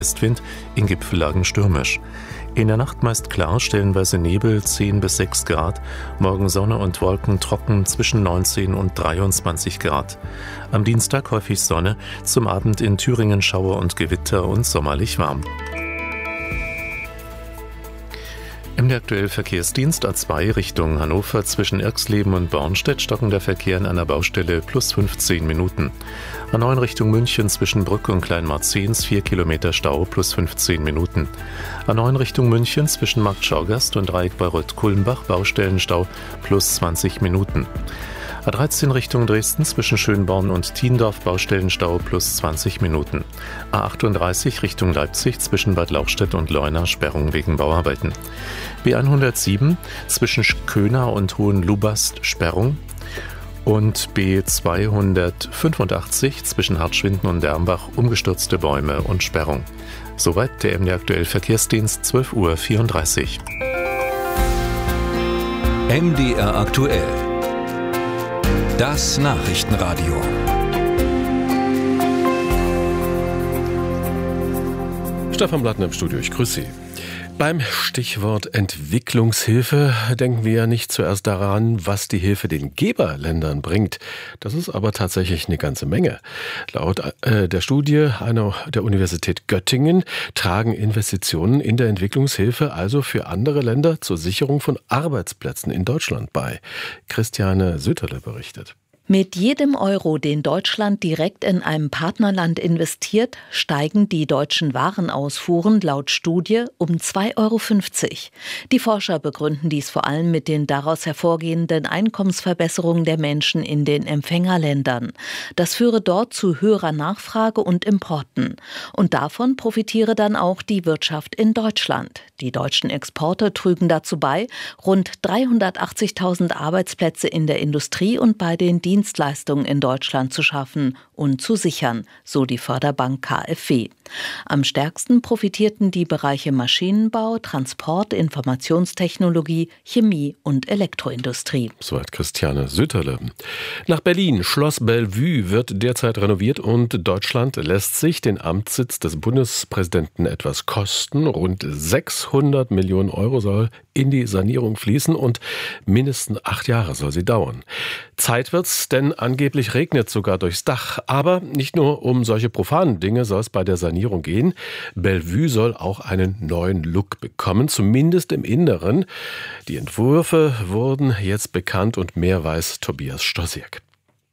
Westwind, in Gipfellagen stürmisch. In der Nacht meist klar, stellenweise Nebel 10 bis 6 Grad, morgen Sonne und Wolken trocken zwischen 19 und 23 Grad. Am Dienstag häufig Sonne, zum Abend in Thüringen Schauer und Gewitter und sommerlich warm. Im aktuellen Verkehrsdienst A2 Richtung Hannover zwischen Irxleben und Bornstedt stockender Verkehr an einer Baustelle plus 15 Minuten. A9 Richtung München zwischen Brück und Kleinmarzens 4 Kilometer Stau plus 15 Minuten. A9 Richtung München zwischen Markt Schauergast und Dreieck Bayreuth-Kulmbach Baustellenstau plus 20 Minuten. A13 Richtung Dresden zwischen Schönborn und Thiendorf Baustellenstau plus 20 Minuten. A38 Richtung Leipzig zwischen Bad Lauchstädt und Leuna Sperrung wegen Bauarbeiten. B107 zwischen Köhner und Hohenlubast Sperrung. Und B285 zwischen Hartschwinden und Dermbach umgestürzte Bäume und Sperrung. Soweit der MD Aktuell Verkehrsdienst, 12:34 Uhr. MDR aktuell. Das Nachrichtenradio. Stefan Blattner im Studio, ich grüße Sie. Beim Stichwort Entwicklungshilfe denken wir ja nicht zuerst daran, was die Hilfe den Geberländern bringt. Das ist aber tatsächlich eine ganze Menge. Laut der Studie der Universität Göttingen tragen Investitionen in der Entwicklungshilfe also für andere Länder zur Sicherung von Arbeitsplätzen in Deutschland bei. Christiane Sütterle berichtet. Mit jedem Euro, den Deutschland direkt in einem Partnerland investiert, steigen die deutschen Warenausfuhren laut Studie um 2,50 Euro. Die Forscher begründen dies vor allem mit den daraus hervorgehenden Einkommensverbesserungen der Menschen in den Empfängerländern. Das führe dort zu höherer Nachfrage und Importen. Und davon profitiere dann auch die Wirtschaft in Deutschland. Die deutschen Exporte trügen dazu bei, rund 380.000 Arbeitsplätze in der Industrie und bei den Dienstleistungen in Deutschland zu schaffen und zu sichern, so die Förderbank KfW. Am stärksten profitierten die Bereiche Maschinenbau, Transport, Informationstechnologie, Chemie und Elektroindustrie. Soweit Christiane Sütterle. Nach Berlin. Schloss Bellevue wird derzeit renoviert und Deutschland lässt sich den Amtssitz des Bundespräsidenten etwas kosten. Rund 600 Millionen Euro soll in die Sanierung fließen und mindestens 8 Jahre soll sie dauern. Zeit wird's, denn angeblich regnet sogar durchs Dach. Aber nicht nur um solche profanen Dinge soll es bei der Sanierung gehen. Bellevue soll auch einen neuen Look bekommen, zumindest im Inneren. Die Entwürfe wurden jetzt bekannt und mehr weiß Tobias Stosiek.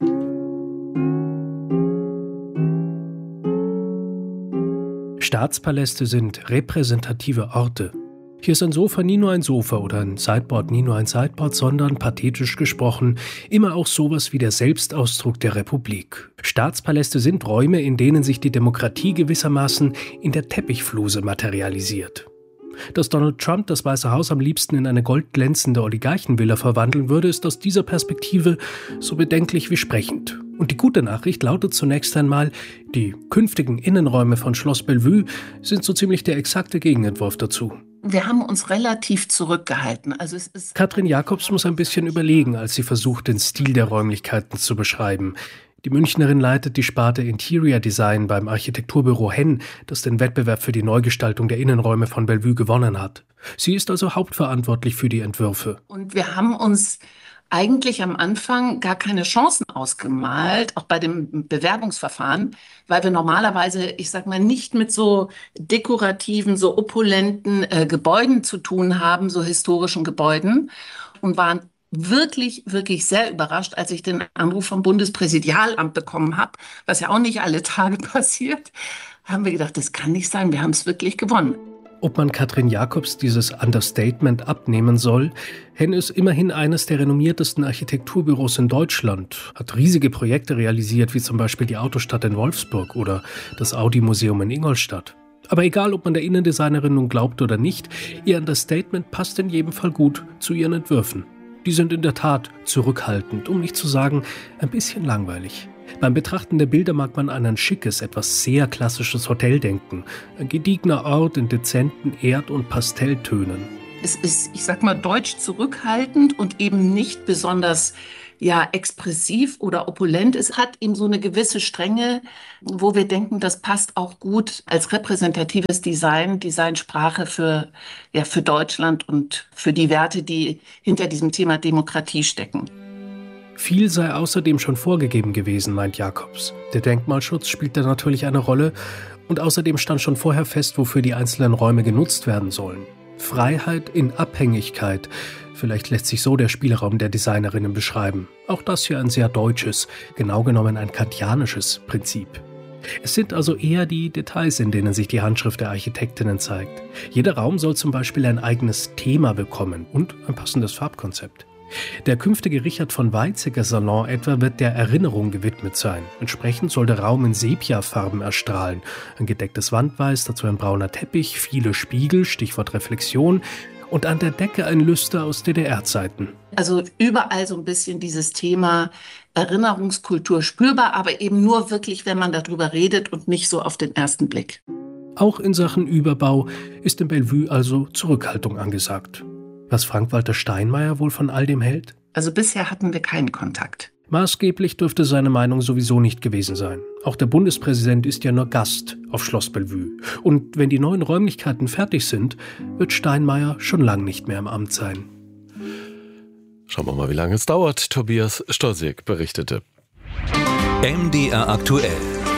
Staatspaläste sind repräsentative Orte. Hier ist ein Sofa nie nur ein Sofa oder ein Sideboard nie nur ein Sideboard, sondern, pathetisch gesprochen, immer auch sowas wie der Selbstausdruck der Republik. Staatspaläste sind Räume, in denen sich die Demokratie gewissermaßen in der Teppichfluse materialisiert. Dass Donald Trump das Weiße Haus am liebsten in eine goldglänzende Oligarchenvilla verwandeln würde, ist aus dieser Perspektive so bedenklich wie sprechend. Und die gute Nachricht lautet zunächst einmal, die künftigen Innenräume von Schloss Bellevue sind so ziemlich der exakte Gegenentwurf dazu. Wir haben uns relativ zurückgehalten. Katrin Jacobs muss ein bisschen überlegen, als sie versucht, den Stil der Räumlichkeiten zu beschreiben. Die Münchnerin leitet die Sparte Interior Design beim Architekturbüro Henn, das den Wettbewerb für die Neugestaltung der Innenräume von Bellevue gewonnen hat. Sie ist also hauptverantwortlich für die Entwürfe. Und wir haben uns eigentlich am Anfang gar keine Chancen ausgemalt, auch bei dem Bewerbungsverfahren, weil wir normalerweise, ich sag mal, nicht mit so dekorativen, so opulenten Gebäuden zu tun haben, so historischen Gebäuden, und waren wirklich, wirklich sehr überrascht, als ich den Anruf vom Bundespräsidialamt bekommen habe, was ja auch nicht alle Tage passiert, haben wir gedacht, das kann nicht sein, wir haben es wirklich gewonnen. Ob man Katrin Jacobs dieses Understatement abnehmen soll, Henn ist immerhin eines der renommiertesten Architekturbüros in Deutschland, hat riesige Projekte realisiert, wie zum Beispiel die Autostadt in Wolfsburg oder das Audi-Museum in Ingolstadt. Aber egal, ob man der Innendesignerin nun glaubt oder nicht, ihr Understatement passt in jedem Fall gut zu ihren Entwürfen. Die sind in der Tat zurückhaltend, um nicht zu sagen, ein bisschen langweilig. Beim Betrachten der Bilder mag man an ein schickes, etwas sehr klassisches Hotel denken. Ein gediegener Ort in dezenten Erd- und Pastelltönen. Es ist, ich sag mal, deutsch zurückhaltend und eben nicht besonders expressiv oder opulent ist, hat ihm so eine gewisse Strenge, wo wir denken, das passt auch gut als repräsentatives Designsprache für Deutschland und für die Werte, die hinter diesem Thema Demokratie stecken. Viel sei außerdem schon vorgegeben gewesen, meint Jacobs. Der Denkmalschutz spielt da natürlich eine Rolle und außerdem stand schon vorher fest, wofür die einzelnen Räume genutzt werden sollen. Freiheit in Abhängigkeit. Vielleicht lässt sich so der Spielraum der Designerinnen beschreiben. Auch das hier ein sehr deutsches, genau genommen ein kantianisches Prinzip. Es sind also eher die Details, in denen sich die Handschrift der Architektinnen zeigt. Jeder Raum soll zum Beispiel ein eigenes Thema bekommen und ein passendes Farbkonzept. Der künftige Richard von Weizsäcker Salon etwa wird der Erinnerung gewidmet sein. Entsprechend soll der Raum in Sepiafarben erstrahlen. Ein gedecktes Wandweiß, dazu ein brauner Teppich, viele Spiegel, Stichwort Reflexion und an der Decke ein Lüster aus DDR-Zeiten. Also überall so ein bisschen dieses Thema Erinnerungskultur spürbar, aber eben nur wirklich, wenn man darüber redet und nicht so auf den ersten Blick. Auch in Sachen Überbau ist in Bellevue also Zurückhaltung angesagt. Was Frank-Walter Steinmeier wohl von all dem hält? Also bisher hatten wir keinen Kontakt. Maßgeblich dürfte seine Meinung sowieso nicht gewesen sein. Auch der Bundespräsident ist ja nur Gast auf Schloss Bellevue. Und wenn die neuen Räumlichkeiten fertig sind, wird Steinmeier schon lang nicht mehr im Amt sein. Schauen wir mal, wie lange es dauert. Tobias Stosik berichtete. MDR aktuell.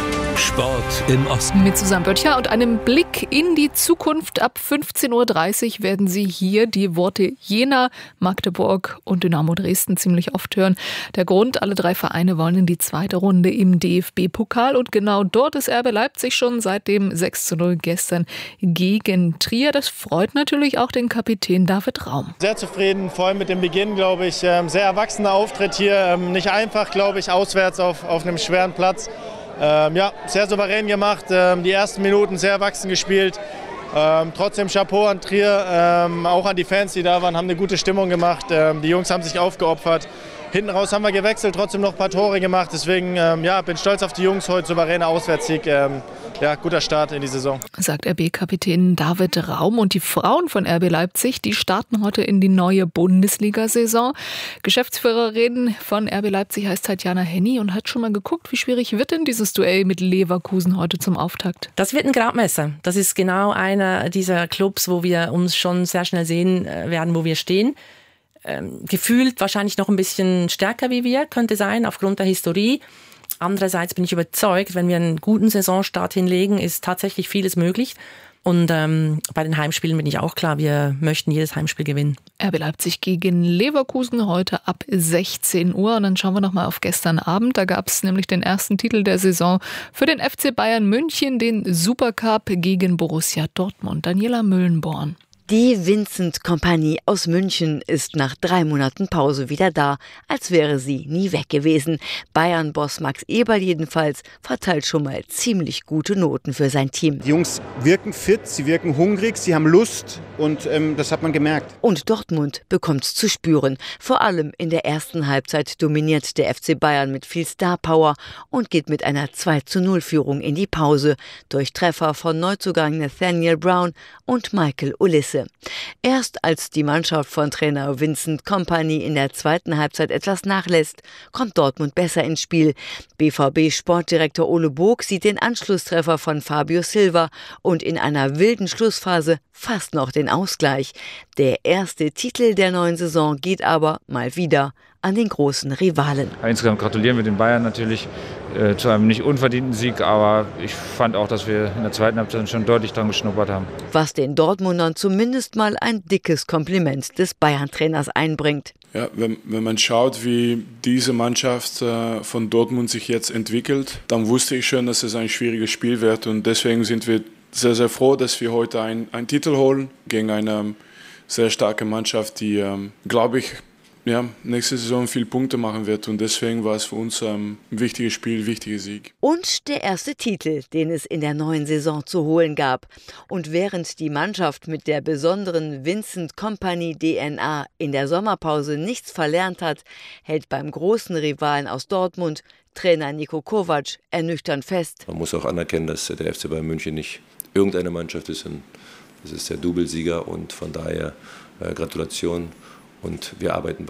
Sport im Osten. Mit Susanne Böttcher und einem Blick in die Zukunft. Ab 15.30 Uhr werden Sie hier die Worte Jena, Magdeburg und Dynamo Dresden ziemlich oft hören. Der Grund, alle drei Vereine wollen in die zweite Runde im DFB-Pokal. Und genau dort ist RB Leipzig schon seit dem 6:0 gestern gegen Trier. Das freut natürlich auch den Kapitän David Raum. Sehr zufrieden, vor allem mit dem Beginn, glaube ich. Sehr erwachsener Auftritt hier. Nicht einfach, glaube ich, auswärts auf einem schweren Platz. Sehr souverän gemacht, die ersten Minuten sehr erwachsen gespielt. Trotzdem Chapeau an Trier, auch an die Fans, die da waren, haben eine gute Stimmung gemacht. Die Jungs haben sich aufgeopfert. Hinten raus haben wir gewechselt, trotzdem noch ein paar Tore gemacht. Deswegen bin stolz auf die Jungs heute, souveräner Auswärtssieg. Guter Start in die Saison. Sagt RB-Kapitän David Raum. Und die Frauen von RB Leipzig, die starten heute in die neue Bundesliga-Saison. Geschäftsführerin von RB Leipzig heißt Tatjana Henny und hat schon mal geguckt, wie schwierig wird denn dieses Duell mit Leverkusen heute zum Auftakt? Das wird ein Gradmesser. Das ist genau einer dieser Clubs, wo wir uns schon sehr schnell sehen werden, wo wir stehen. Gefühlt wahrscheinlich noch ein bisschen stärker wie wir, könnte sein, aufgrund der Historie. Andererseits bin ich überzeugt, wenn wir einen guten Saisonstart hinlegen, ist tatsächlich vieles möglich. Und bei den Heimspielen bin ich auch klar, wir möchten jedes Heimspiel gewinnen. RB Leipzig gegen Leverkusen heute ab 16 Uhr. Und dann schauen wir nochmal auf gestern Abend. Da gab es nämlich den ersten Titel der Saison für den FC Bayern München, den Supercup gegen Borussia Dortmund. Daniela Müllenborn. Die Vincent Kompanie aus München ist nach 3 Monaten Pause wieder da, als wäre sie nie weg gewesen. Bayern-Boss Max Eberl jedenfalls verteilt schon mal ziemlich gute Noten für sein Team. Die Jungs wirken fit, sie wirken hungrig, sie haben Lust und das hat man gemerkt. Und Dortmund bekommt's zu spüren. Vor allem in der ersten Halbzeit dominiert der FC Bayern mit viel Star-Power und geht mit einer 2:0-Führung in die Pause durch Treffer von Neuzugang Nathaniel Brown und Michael Olise. Erst als die Mannschaft von Trainer Vincent Kompany in der zweiten Halbzeit etwas nachlässt, kommt Dortmund besser ins Spiel. BVB-Sportdirektor Ole Bog sieht den Anschlusstreffer von Fabio Silva und in einer wilden Schlussphase fast noch den Ausgleich. Der erste Titel der neuen Saison geht aber mal wieder an den großen Rivalen. Insgesamt gratulieren wir den Bayern natürlich zu einem nicht unverdienten Sieg, aber ich fand auch, dass wir in der zweiten Halbzeit schon deutlich dran geschnuppert haben. Was den Dortmundern zumindest mal ein dickes Kompliment des Bayern-Trainers einbringt. Ja, wenn man schaut, wie diese Mannschaft von Dortmund sich jetzt entwickelt, dann wusste ich schon, dass es ein schwieriges Spiel wird und deswegen sind wir sehr, sehr froh, dass wir heute einen Titel holen gegen eine sehr starke Mannschaft, die, glaube ich, nächste Saison viele Punkte machen wird und deswegen war es für uns ein wichtiges Spiel, wichtiger Sieg. Und der erste Titel, den es in der neuen Saison zu holen gab. Und während die Mannschaft mit der besonderen Vincent Kompany DNA in der Sommerpause nichts verlernt hat, hält beim großen Rivalen aus Dortmund Trainer Niko Kovac ernüchternd fest. Man muss auch anerkennen, dass der FC Bayern München nicht irgendeine Mannschaft ist. Das ist der Doublesieger und von daher Gratulation. Und wir arbeiten weiter.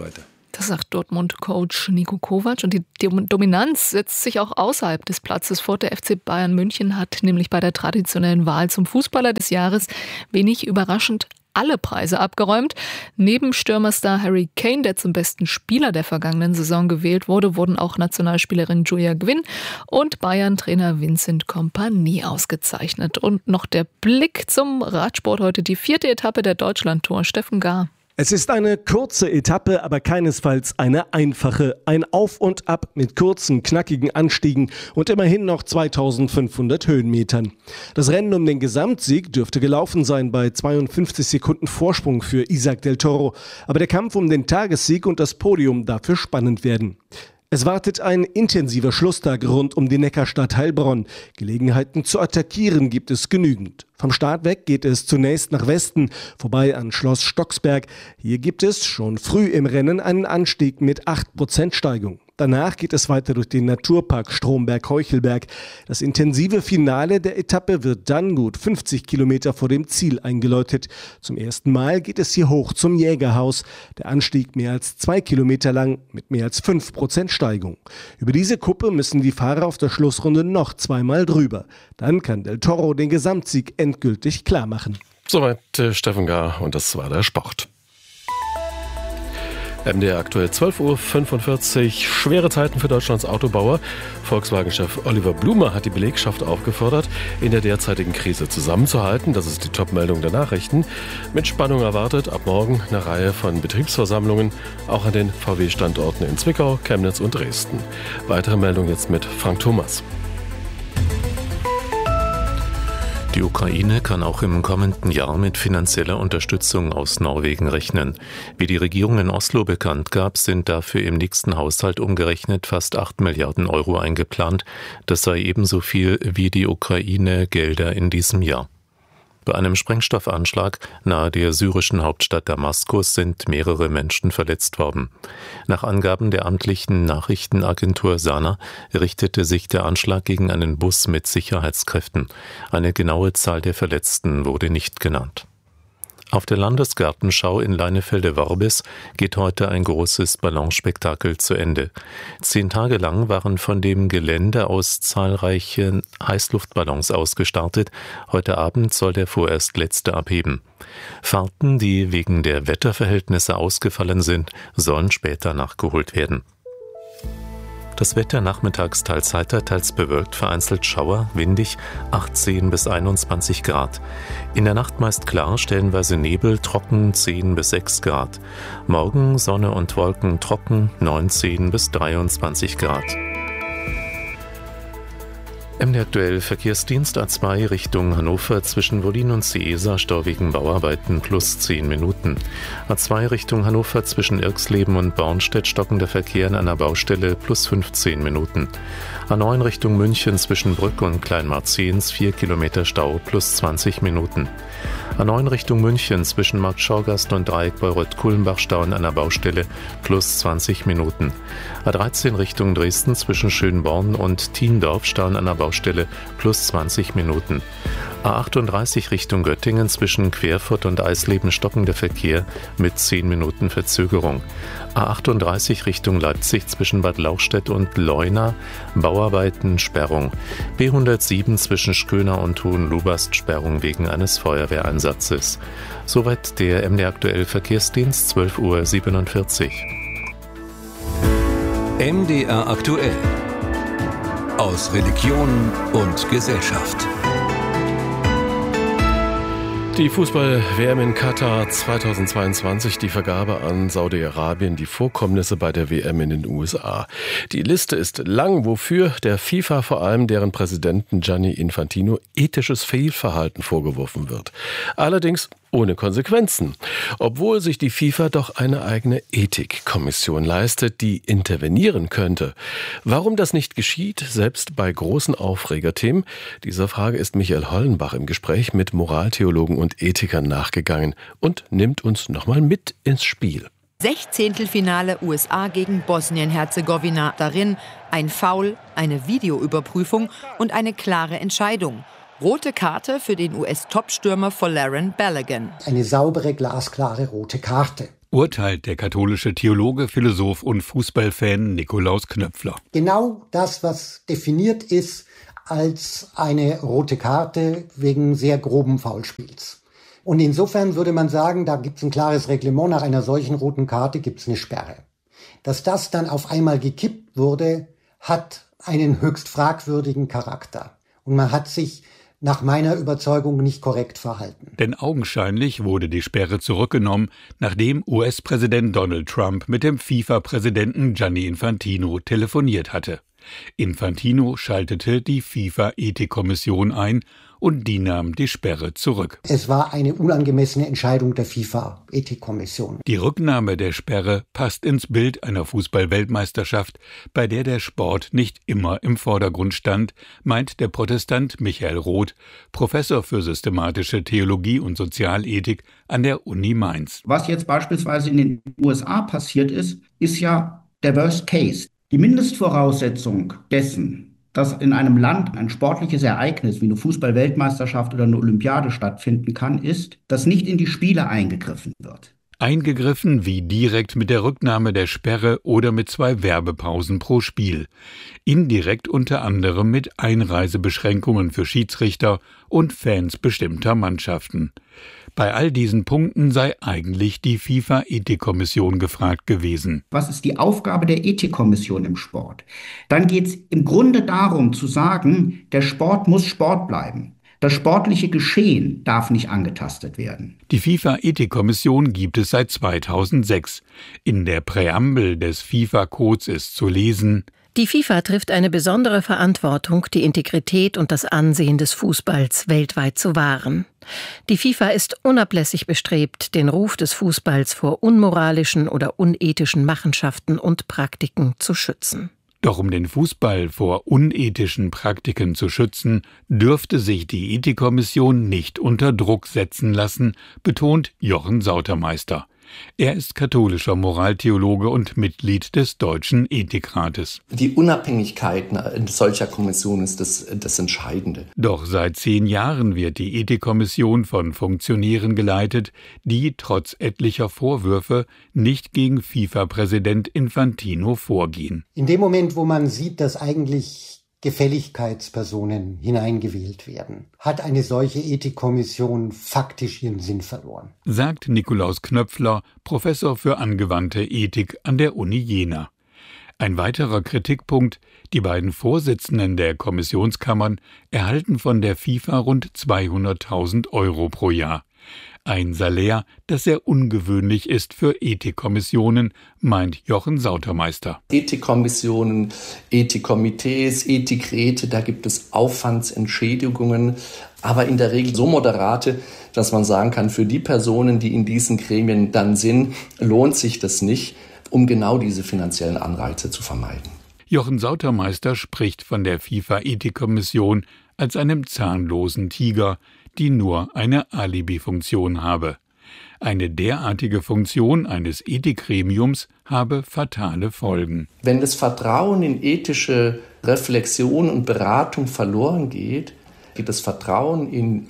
Das sagt Dortmund-Coach Niko Kovac. Und die Dominanz setzt sich auch außerhalb des Platzes fort. Der FC Bayern München hat nämlich bei der traditionellen Wahl zum Fußballer des Jahres wenig überraschend alle Preise abgeräumt. Neben Stürmerstar Harry Kane, der zum besten Spieler der vergangenen Saison gewählt wurde, wurden auch Nationalspielerin Julia Gwynn und Bayern-Trainer Vincent Kompany ausgezeichnet. Und noch der Blick zum Radsport heute, die 4. Etappe der Deutschlandtour. Steffen Gahr. Es ist eine kurze Etappe, aber keinesfalls eine einfache. Ein Auf und Ab mit kurzen, knackigen Anstiegen und immerhin noch 2500 Höhenmetern. Das Rennen um den Gesamtsieg dürfte gelaufen sein bei 52 Sekunden Vorsprung für Isaac del Toro. Aber der Kampf um den Tagessieg und das Podium dafür spannend werden. Es wartet ein intensiver Schlusstag rund um die Neckarstadt Heilbronn. Gelegenheiten zu attackieren gibt es genügend. Vom Start weg geht es zunächst nach Westen, vorbei an Schloss Stocksberg. Hier gibt es schon früh im Rennen einen Anstieg mit 8% Steigung. Danach geht es weiter durch den Naturpark Stromberg-Heuchelberg. Das intensive Finale der Etappe wird dann gut 50 Kilometer vor dem Ziel eingeläutet. Zum ersten Mal geht es hier hoch zum Jägerhaus. Der Anstieg mehr als 2 Kilometer lang mit mehr als 5% Steigung. Über diese Kuppe müssen die Fahrer auf der Schlussrunde noch zweimal drüber. Dann kann Del Toro den Gesamtsieg endgültig klar machen. Soweit Steffen Gahr und das war der Sport. MDR aktuell 12.45 Uhr. Schwere Zeiten für Deutschlands Autobauer. Volkswagen-Chef Oliver Blume hat die Belegschaft aufgefordert, in der derzeitigen Krise zusammenzuhalten. Das ist die Top-Meldung der Nachrichten. Mit Spannung erwartet ab morgen eine Reihe von Betriebsversammlungen, auch an den VW-Standorten in Zwickau, Chemnitz und Dresden. Weitere Meldung jetzt mit Frank Thomas. Die Ukraine kann auch im kommenden Jahr mit finanzieller Unterstützung aus Norwegen rechnen. Wie die Regierung in Oslo bekannt gab, sind dafür im nächsten Haushalt umgerechnet fast 8 Milliarden Euro eingeplant. Das sei ebenso viel wie die Ukraine Gelder in diesem Jahr. Bei einem Sprengstoffanschlag nahe der syrischen Hauptstadt Damaskus sind mehrere Menschen verletzt worden. Nach Angaben der amtlichen Nachrichtenagentur Sana richtete sich der Anschlag gegen einen Bus mit Sicherheitskräften. Eine genaue Zahl der Verletzten wurde nicht genannt. Auf der Landesgartenschau in Leinefelde-Worbis geht heute ein großes Ballonspektakel zu Ende. 10 Tage lang waren von dem Gelände aus zahlreiche Heißluftballons ausgestartet. Heute Abend soll der vorerst letzte abheben. Fahrten, die wegen der Wetterverhältnisse ausgefallen sind, sollen später nachgeholt werden. Das Wetter nachmittags teils heiter, teils bewölkt, vereinzelt Schauer, windig, 18 bis 21 Grad. In der Nacht meist klar, stellenweise Nebel, trocken, 10 bis 6 Grad. Morgen Sonne und Wolken, trocken, 19 bis 23 Grad. MDR aktuell Verkehrsdienst A2 Richtung Hannover zwischen Wollin und Seesa, Stau wegen Bauarbeiten plus 10 Minuten. A2 Richtung Hannover zwischen Irxleben und Bornstedt stockender Verkehr an einer Baustelle plus 15 Minuten. A9 Richtung München zwischen Brück und Kleinmarzens 4 Kilometer Stau plus 20 Minuten. A9 Richtung München zwischen Markt Schorgast und Dreieck Bayreuth-Kulmbach Stau an einer Baustelle plus 20 Minuten. A13 Richtung Dresden zwischen Schönborn und Thiendorf Stau an einer Baustelle plus 20 Minuten. A38 Richtung Göttingen zwischen Querfurt und Eisleben stockender Verkehr mit 10 Minuten Verzögerung. A38 Richtung Leipzig zwischen Bad Lauchstädt und Leuna, Bauarbeiten, Sperrung. B107 zwischen Schköner und Hohenlubast, Sperrung wegen eines Feuerwehreinsatzes. Soweit der MDR aktuell Verkehrsdienst, 12.47 Uhr. MDR aktuell. Aus Religion und Gesellschaft. Die Fußball-WM in Katar 2022, die Vergabe an Saudi-Arabien, die Vorkommnisse bei der WM in den USA. Die Liste ist lang, wofür der FIFA vor allem deren Präsidenten Gianni Infantino ethisches Fehlverhalten vorgeworfen wird. Allerdings ohne Konsequenzen, obwohl sich die FIFA doch eine eigene Ethikkommission leistet, die intervenieren könnte. Warum das nicht geschieht, selbst bei großen Aufregerthemen, dieser Frage ist Michael Hollenbach im Gespräch mit Moraltheologen und Ethikern nachgegangen und nimmt uns nochmal mit ins Spiel. 16. USA gegen Bosnien-Herzegowina. Darin ein Foul, eine Videoüberprüfung und eine klare Entscheidung. Rote Karte für den US-Topstürmer Folarin Balogun. Eine saubere, glasklare rote Karte. urteilt der katholische Theologe, Philosoph und Fußballfan Nikolaus Knöpfler. Genau das, was definiert ist als eine rote Karte wegen sehr groben Foulspiels. Und insofern würde man sagen, da gibt es ein klares Reglement, nach einer solchen roten Karte gibt es eine Sperre. Dass das dann auf einmal gekippt wurde, hat einen höchst fragwürdigen Charakter. Und man hat sich nach meiner Überzeugung nicht korrekt verhalten. Denn augenscheinlich wurde die Sperre zurückgenommen, nachdem US-Präsident Donald Trump mit dem FIFA-Präsidenten Gianni Infantino telefoniert hatte. Infantino schaltete die FIFA-Ethikkommission ein und die nahm die Sperre zurück. Es war eine unangemessene Entscheidung der FIFA-Ethikkommission. Die Rücknahme der Sperre passt ins Bild einer Fußball-Weltmeisterschaft, bei der der Sport nicht immer im Vordergrund stand, meint der Protestant Michael Roth, Professor für systematische Theologie und Sozialethik an der Uni Mainz. Was jetzt beispielsweise in den USA passiert ist ja der Worst Case. Die Mindestvoraussetzung dessen, dass in einem Land ein sportliches Ereignis wie eine Fußball-Weltmeisterschaft oder eine Olympiade stattfinden kann, ist, dass nicht in die Spiele eingegriffen wird. Eingegriffen wie direkt mit der Rücknahme der Sperre oder mit 2 Werbepausen pro Spiel. Indirekt unter anderem mit Einreisebeschränkungen für Schiedsrichter und Fans bestimmter Mannschaften. Bei all diesen Punkten sei eigentlich die FIFA-Ethikkommission gefragt gewesen. Was ist die Aufgabe der Ethikkommission im Sport? Dann geht es im Grunde darum zu sagen, der Sport muss Sport bleiben. Das sportliche Geschehen darf nicht angetastet werden. Die FIFA-Ethikkommission gibt es seit 2006. In der Präambel des FIFA-Codes ist zu lesen: Die FIFA trifft eine besondere Verantwortung, die Integrität und das Ansehen des Fußballs weltweit zu wahren. Die FIFA ist unablässig bestrebt, den Ruf des Fußballs vor unmoralischen oder unethischen Machenschaften und Praktiken zu schützen. Doch um den Fußball vor unethischen Praktiken zu schützen, dürfte sich die Ethikkommission nicht unter Druck setzen lassen, betont Jochen Sautermeister. Er ist katholischer Moraltheologe und Mitglied des Deutschen Ethikrates. Die Unabhängigkeit solcher Kommission ist das Entscheidende. Doch seit 10 Jahren wird die Ethikkommission von Funktionären geleitet, die trotz etlicher Vorwürfe nicht gegen FIFA-Präsident Infantino vorgehen. In dem Moment, wo man sieht, dass eigentlich Gefälligkeitspersonen hineingewählt werden, hat eine solche Ethikkommission faktisch ihren Sinn verloren. Sagt Nikolaus Knöpfler, Professor für angewandte Ethik an der Uni Jena. Ein weiterer Kritikpunkt: Die beiden Vorsitzenden der Kommissionskammern erhalten von der FIFA rund 200.000 € pro Jahr. Ein Salär, das sehr ungewöhnlich ist für Ethikkommissionen, meint Jochen Sautermeister. Ethikkommissionen, Ethikkomitees, Ethikräte, da gibt es Aufwandsentschädigungen, aber in der Regel so moderate, dass man sagen kann, für die Personen, die in diesen Gremien dann sind, lohnt sich das nicht, um genau diese finanziellen Anreize zu vermeiden. Jochen Sautermeister spricht von der FIFA-Ethikkommission als einem zahnlosen Tiger, die nur eine Alibi-Funktion habe. Eine derartige Funktion eines Ethikgremiums habe fatale Folgen. Wenn das Vertrauen in ethische Reflexion und Beratung verloren geht, geht das Vertrauen in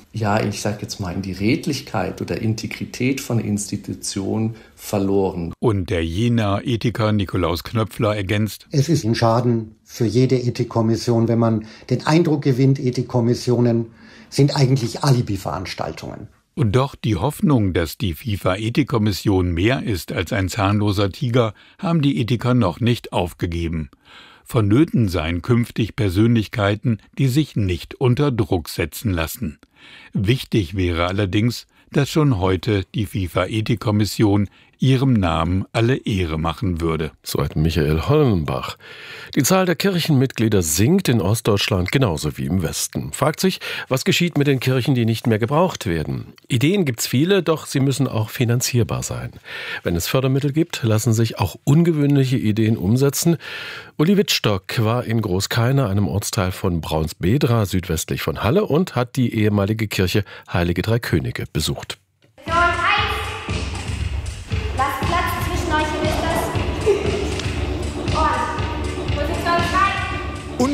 die Redlichkeit oder Integrität von Institutionen verloren. Und der Jenaer Ethiker Nikolaus Knöpfler ergänzt: Es ist ein Schaden für jede Ethikkommission, wenn man den Eindruck gewinnt, Ethikkommissionen sind eigentlich Alibi-Veranstaltungen. Und doch die Hoffnung, dass die FIFA-Ethikkommission mehr ist als ein zahnloser Tiger, haben die Ethiker noch nicht aufgegeben. Vonnöten seien künftig Persönlichkeiten, die sich nicht unter Druck setzen lassen. Wichtig wäre allerdings, dass schon heute die FIFA-Ethikkommission ihrem Namen alle Ehre machen würde. Soweit Michael Hollenbach. Die Zahl der Kirchenmitglieder sinkt in Ostdeutschland genauso wie im Westen. Fragt sich, was geschieht mit den Kirchen, die nicht mehr gebraucht werden? Ideen gibt's viele, doch sie müssen auch finanzierbar sein. Wenn es Fördermittel gibt, lassen sich auch ungewöhnliche Ideen umsetzen. Uli Wittstock war in Großkeiner, einem Ortsteil von Braunsbedra, südwestlich von Halle, und hat die ehemalige Kirche Heilige Drei Könige besucht.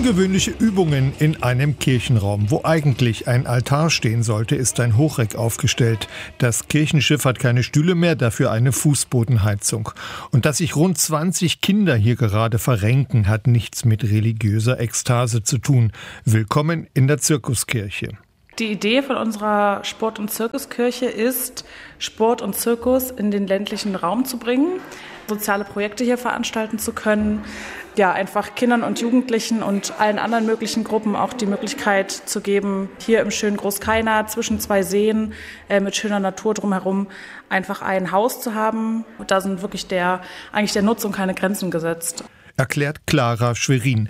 Ungewöhnliche Übungen in einem Kirchenraum. Wo eigentlich ein Altar stehen sollte, ist ein Hochreck aufgestellt. Das Kirchenschiff hat keine Stühle mehr, dafür eine Fußbodenheizung. Und dass sich rund 20 Kinder hier gerade verrenken, hat nichts mit religiöser Ekstase zu tun. Willkommen in der Zirkuskirche. Die Idee von unserer Sport- und Zirkuskirche ist, Sport und Zirkus in den ländlichen Raum zu bringen, soziale Projekte hier veranstalten zu können, ja, einfach Kindern und Jugendlichen und allen anderen möglichen Gruppen auch die Möglichkeit zu geben, hier im schönen Großkaina zwischen zwei Seen mit schöner Natur drumherum einfach ein Haus zu haben. Und da sind wirklich der Nutzung keine Grenzen gesetzt. Erklärt Clara Schwerin.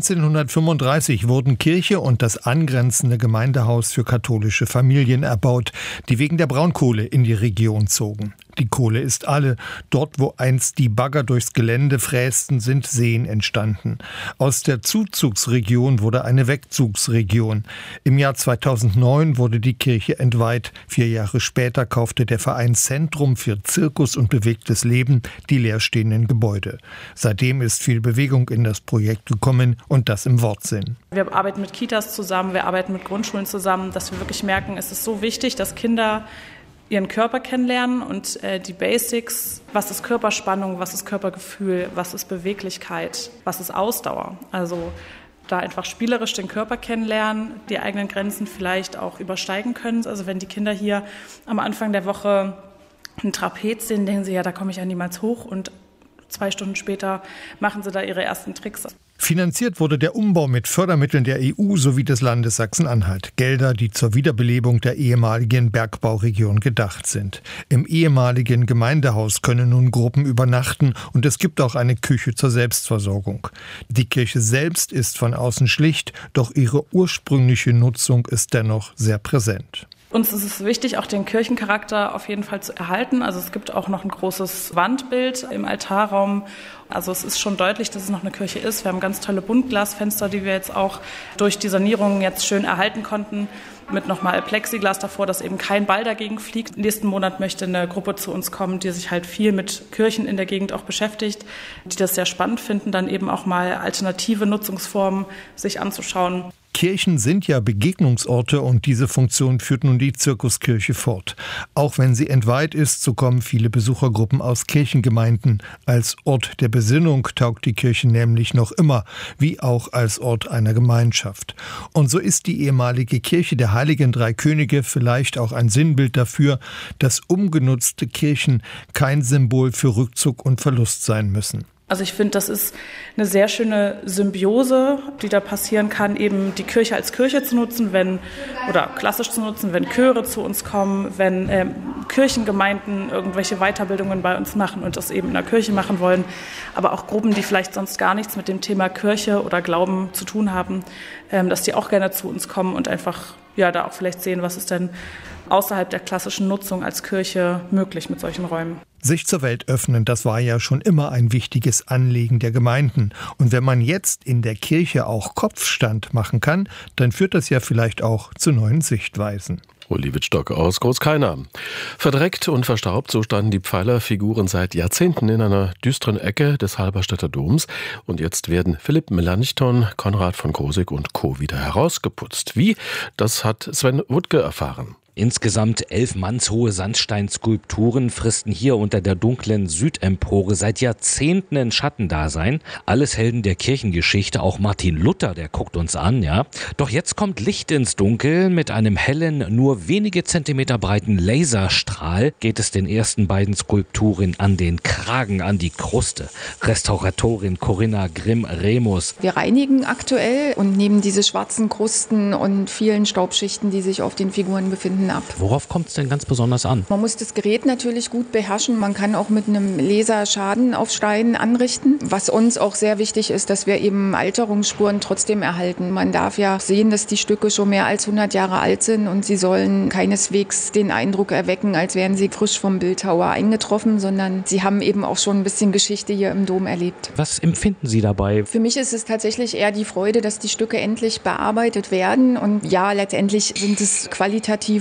1935 wurden Kirche und das angrenzende Gemeindehaus für katholische Familien erbaut, die wegen der Braunkohle in die Region zogen. Die Kohle ist alle. Dort, wo einst die Bagger durchs Gelände frästen, sind Seen entstanden. Aus der Zuzugsregion wurde eine Wegzugsregion. Im Jahr 2009 wurde die Kirche entweiht. 4 Jahre später kaufte der Verein Zentrum für Zirkus und bewegtes Leben die leerstehenden Gebäude. Seitdem ist viel Bewegung in das Projekt gekommen und das im Wortsinn. Wir arbeiten mit Kitas zusammen, wir arbeiten mit Grundschulen zusammen, dass wir wirklich merken, es ist so wichtig, dass Kinder ihren Körper kennenlernen und die Basics, was ist Körperspannung, was ist Körpergefühl, was ist Beweglichkeit, was ist Ausdauer. Also da einfach spielerisch den Körper kennenlernen, die eigenen Grenzen vielleicht auch übersteigen können. Also wenn die Kinder hier am Anfang der Woche einen Trapez sehen, denken sie, ja, da komme ich ja niemals hoch, und 2 Stunden später machen sie da ihre ersten Tricks. Finanziert wurde der Umbau mit Fördermitteln der EU sowie des Landes Sachsen-Anhalt. Gelder, die zur Wiederbelebung der ehemaligen Bergbauregion gedacht sind. Im ehemaligen Gemeindehaus können nun Gruppen übernachten und es gibt auch eine Küche zur Selbstversorgung. Die Kirche selbst ist von außen schlicht, doch ihre ursprüngliche Nutzung ist dennoch sehr präsent. Uns ist es wichtig, auch den Kirchencharakter auf jeden Fall zu erhalten. Also es gibt auch noch ein großes Wandbild im Altarraum. Also es ist schon deutlich, dass es noch eine Kirche ist. Wir haben ganz tolle Buntglasfenster, die wir jetzt auch durch die Sanierung jetzt schön erhalten konnten. Mit nochmal Plexiglas davor, dass eben kein Ball dagegen fliegt. Nächsten Monat möchte eine Gruppe zu uns kommen, die sich halt viel mit Kirchen in der Gegend auch beschäftigt, die das sehr spannend finden, dann eben auch mal alternative Nutzungsformen sich anzuschauen. Kirchen sind ja Begegnungsorte und diese Funktion führt nun die Zirkuskirche fort. Auch wenn sie entweiht ist, so kommen viele Besuchergruppen aus Kirchengemeinden. Als Ort der Besinnung taugt die Kirche nämlich noch immer, wie auch als Ort einer Gemeinschaft. Und so ist die ehemalige Kirche der Heiligen Drei Könige vielleicht auch ein Sinnbild dafür, dass umgenutzte Kirchen kein Symbol für Rückzug und Verlust sein müssen. Also ich finde, das ist eine sehr schöne Symbiose, die da passieren kann, eben die Kirche als Kirche zu nutzen, oder klassisch zu nutzen, wenn Chöre zu uns kommen, wenn Kirchengemeinden irgendwelche Weiterbildungen bei uns machen und das eben in der Kirche machen wollen, aber auch Gruppen, die vielleicht sonst gar nichts mit dem Thema Kirche oder Glauben zu tun haben, dass die auch gerne zu uns kommen und einfach da auch vielleicht sehen, was ist denn außerhalb der klassischen Nutzung als Kirche möglich mit solchen Räumen. Sich zur Welt öffnen, das war ja schon immer ein wichtiges Anliegen der Gemeinden. Und wenn man jetzt in der Kirche auch Kopfstand machen kann, dann führt das ja vielleicht auch zu neuen Sichtweisen. Uli Wittstock aus Großkaina. Verdreckt und verstaubt, so standen die Pfeilerfiguren seit Jahrzehnten in einer düsteren Ecke des Halberstädter Doms. Und jetzt werden Philipp Melanchthon, Konrad von Krosigk und Co. wieder herausgeputzt. Wie? Das hat Sven Wuttke erfahren. Insgesamt 11 mannshohe Sandsteinskulpturen fristen hier unter der dunklen Südempore seit Jahrzehnten in Schattendasein. Alles Helden der Kirchengeschichte, auch Martin Luther, der guckt uns an, ja. Doch jetzt kommt Licht ins Dunkel. Mit einem hellen, nur wenige Zentimeter breiten Laserstrahl geht es den ersten beiden Skulpturen an den Kragen, an die Kruste. Restauratorin Corinna Grimm-Remus. Wir reinigen aktuell und nehmen diese schwarzen Krusten und vielen Staubschichten, die sich auf den Figuren befinden, ab. Worauf kommt es denn ganz besonders an? Man muss das Gerät natürlich gut beherrschen. Man kann auch mit einem Laser Schaden auf Steinen anrichten. Was uns auch sehr wichtig ist, dass wir eben Alterungsspuren trotzdem erhalten. Man darf ja sehen, dass die Stücke schon mehr als 100 Jahre alt sind und sie sollen keineswegs den Eindruck erwecken, als wären sie frisch vom Bildhauer eingetroffen, sondern sie haben eben auch schon ein bisschen Geschichte hier im Dom erlebt. Was empfinden Sie dabei? Für mich ist es tatsächlich eher die Freude, dass die Stücke endlich bearbeitet werden und ja, letztendlich sind es qualitativ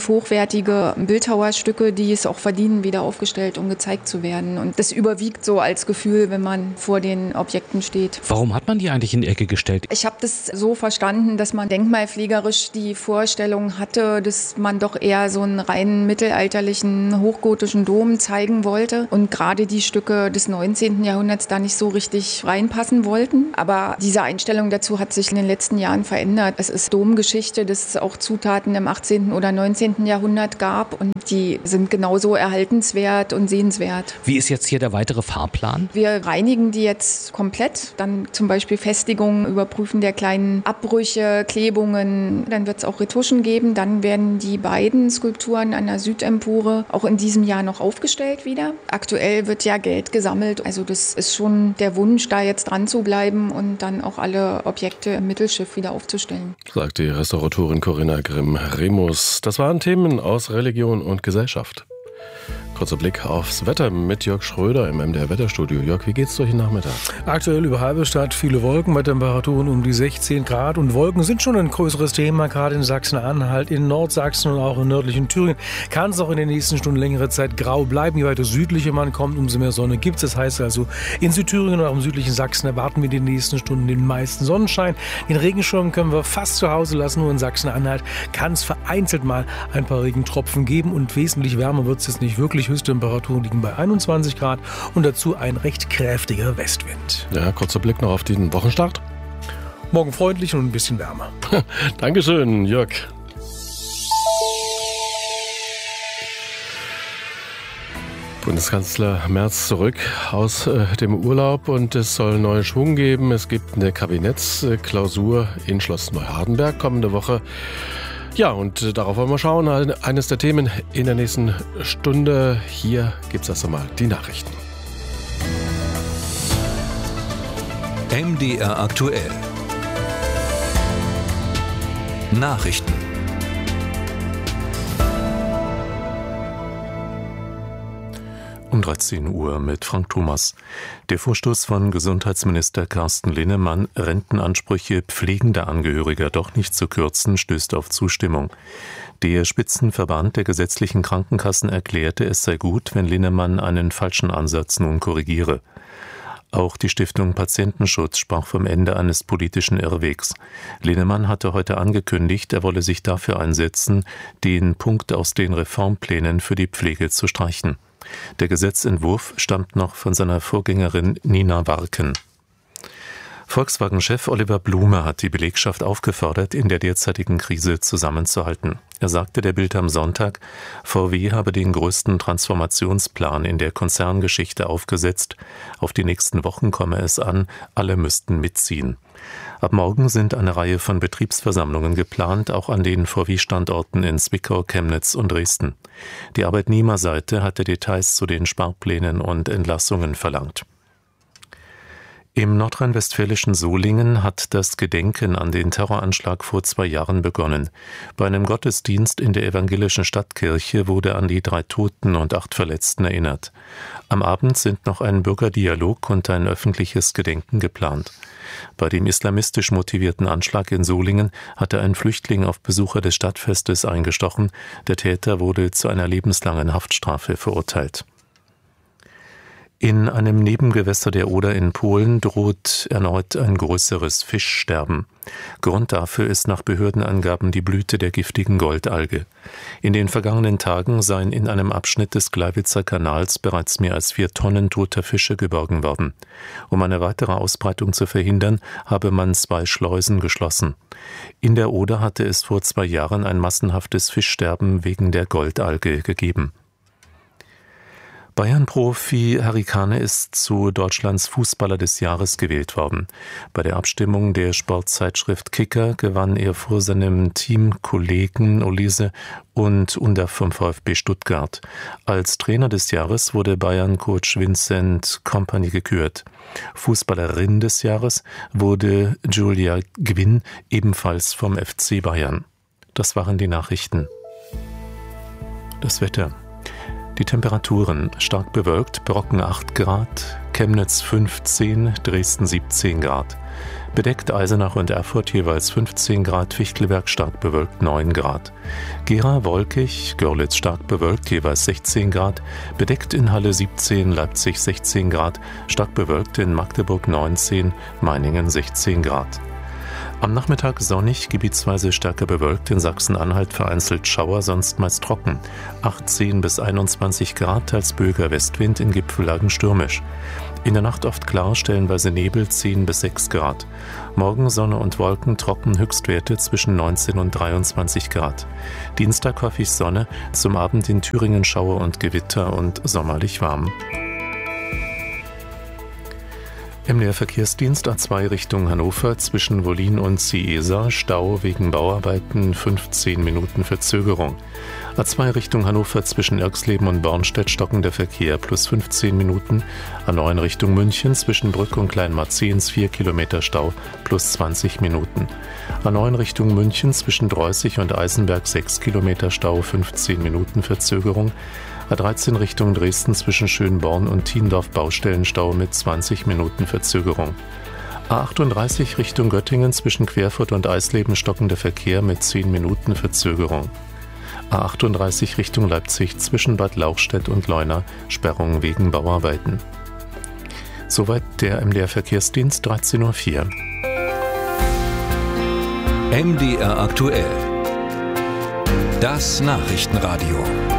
hochwertige Bildhauerstücke, die es auch verdienen, wieder aufgestellt und gezeigt zu werden. Und das überwiegt so als Gefühl, wenn man vor den Objekten steht. Warum hat man die eigentlich in die Ecke gestellt? Ich habe das so verstanden, dass man denkmalpflegerisch die Vorstellung hatte, dass man doch eher so einen reinen mittelalterlichen, hochgotischen Dom zeigen wollte und gerade die Stücke des 19. Jahrhunderts da nicht so richtig reinpassen wollten. Aber diese Einstellung dazu hat sich in den letzten Jahren verändert. Es ist Domgeschichte, dass es auch Zutaten im 18. oder 19. Jahrhundert gab und die sind genauso erhaltenswert und sehenswert. Wie ist jetzt hier der weitere Fahrplan? Wir reinigen die jetzt komplett, dann zum Beispiel Festigungen, Überprüfen der kleinen Abbrüche, Klebungen. Dann wird es auch Retuschen geben. Dann werden die beiden Skulpturen an der Südempore auch in diesem Jahr noch aufgestellt wieder. Aktuell wird ja Geld gesammelt. Also das ist schon der Wunsch, da jetzt dran zu bleiben und dann auch alle Objekte im Mittelschiff wieder aufzustellen. Sagt die Restauratorin Corinna Grimm-Remus. Das waren Themen aus Religion und Gesellschaft. Kurzer Blick aufs Wetter mit Jörg Schröder im MDR Wetterstudio. Jörg, wie geht's durch den Nachmittag? Aktuell über halbe Stadt viele Wolken bei Temperaturen um die 16 Grad. Und Wolken sind schon ein größeres Thema, gerade in Sachsen-Anhalt, in Nordsachsen und auch im nördlichen Thüringen. Kann es auch in den nächsten Stunden längere Zeit grau bleiben. Je weiter südlicher man kommt, umso mehr Sonne gibt es. Das heißt also, in Südthüringen und auch im südlichen Sachsen erwarten wir in den nächsten Stunden den meisten Sonnenschein. Den Regenschirm können wir fast zu Hause lassen. Nur in Sachsen-Anhalt kann es vereinzelt mal ein paar Regentropfen geben. Und wesentlich wärmer wird es jetzt nicht wirklich. Höchsttemperaturen liegen bei 21 Grad und dazu ein recht kräftiger Westwind. Ja, kurzer Blick noch auf den Wochenstart. Morgen freundlich und ein bisschen wärmer. Dankeschön, Jörg. Bundeskanzler Merz zurück aus dem Urlaub und es soll neuen Schwung geben. Es gibt eine Kabinettsklausur in Schloss Neuhardenberg kommende Woche. Ja, und darauf wollen wir schauen. Eines der Themen in der nächsten Stunde. Hier gibt es erst einmal die Nachrichten. MDR aktuell. Nachrichten. Um 13 Uhr mit Frank Thomas. Der Vorstoß von Gesundheitsminister Carsten Linnemann, Rentenansprüche pflegender Angehöriger doch nicht zu kürzen, stößt auf Zustimmung. Der Spitzenverband der gesetzlichen Krankenkassen erklärte, es sei gut, wenn Linnemann einen falschen Ansatz nun korrigiere. Auch die Stiftung Patientenschutz sprach vom Ende eines politischen Irrwegs. Linnemann hatte heute angekündigt, er wolle sich dafür einsetzen, den Punkt aus den Reformplänen für die Pflege zu streichen. Der Gesetzentwurf stammt noch von seiner Vorgängerin Nina Warken. Volkswagen-Chef Oliver Blume hat die Belegschaft aufgefordert, in der derzeitigen Krise zusammenzuhalten. Er sagte der Bild am Sonntag, VW habe den größten Transformationsplan in der Konzerngeschichte aufgesetzt. Auf die nächsten Wochen komme es an, alle müssten mitziehen. Ab morgen sind eine Reihe von Betriebsversammlungen geplant, auch an den VW-Standorten in Zwickau, Chemnitz und Dresden. Die Arbeitnehmerseite hatte Details zu den Sparplänen und Entlassungen verlangt. Im nordrhein-westfälischen Solingen hat das Gedenken an den Terroranschlag vor 2 Jahren begonnen. Bei einem Gottesdienst in der evangelischen Stadtkirche wurde an die 3 Toten und 8 Verletzten erinnert. Am Abend sind noch ein Bürgerdialog und ein öffentliches Gedenken geplant. Bei dem islamistisch motivierten Anschlag in Solingen hatte ein Flüchtling auf Besucher des Stadtfestes eingestochen. Der Täter wurde zu einer lebenslangen Haftstrafe verurteilt. In einem Nebengewässer der Oder in Polen droht erneut ein größeres Fischsterben. Grund dafür ist nach Behördenangaben die Blüte der giftigen Goldalge. In den vergangenen Tagen seien in einem Abschnitt des Gleiwitzer Kanals bereits mehr als 4 Tonnen toter Fische geborgen worden. Um eine weitere Ausbreitung zu verhindern, habe man 2 Schleusen geschlossen. In der Oder hatte es vor 2 Jahren ein massenhaftes Fischsterben wegen der Goldalge gegeben. Bayern-Profi Harry Kane ist zu Deutschlands Fußballer des Jahres gewählt worden. Bei der Abstimmung der Sportzeitschrift Kicker gewann er vor seinem Teamkollegen Olise und Under vom VfB Stuttgart. Als Trainer des Jahres wurde Bayern-Coach Vincent Kompany gekürt. Fußballerin des Jahres wurde Julia Gwynn, ebenfalls vom FC Bayern. Das waren die Nachrichten. Das Wetter. Die Temperaturen stark bewölkt, Brocken 8 Grad, Chemnitz 15, Dresden 17 Grad. Bedeckt Eisenach und Erfurt jeweils 15 Grad, Fichtelberg stark bewölkt 9 Grad. Gera wolkig, Görlitz stark bewölkt jeweils 16 Grad, bedeckt in Halle 17, Leipzig 16 Grad, stark bewölkt in Magdeburg 19, Meiningen 16 Grad. Am Nachmittag sonnig, gebietsweise stärker bewölkt, in Sachsen-Anhalt vereinzelt Schauer, sonst meist trocken. 18 bis 21 Grad, teils böiger Westwind, in Gipfellagen stürmisch. In der Nacht oft klar, stellenweise Nebel, 10 bis 6 Grad. Morgen Sonne und Wolken, trocken, Höchstwerte zwischen 19 und 23 Grad. Dienstag häufig Sonne, zum Abend in Thüringen Schauer und Gewitter und sommerlich warm. MDR Verkehrsdienst A2 Richtung Hannover zwischen Wollin und Ciesa, Stau wegen Bauarbeiten, 15 Minuten Verzögerung. A2 Richtung Hannover zwischen Irxleben und Bornstedt stockender Verkehr plus 15 Minuten. A9 Richtung München zwischen Brück und Kleinmarzens 4 Kilometer Stau plus 20 Minuten. A9 Richtung München zwischen Dreußig und Eisenberg 6 Kilometer Stau, 15 Minuten Verzögerung. A13 Richtung Dresden zwischen Schönborn und Thiendorf Baustellenstau mit 20 Minuten Verzögerung. A38 Richtung Göttingen zwischen Querfurt und Eisleben stockender Verkehr mit 10 Minuten Verzögerung. A38 Richtung Leipzig zwischen Bad Lauchstädt und Leuna, Sperrung wegen Bauarbeiten. Soweit der MDR Verkehrsdienst, 13.04 Uhr. MDR aktuell. Das Nachrichtenradio.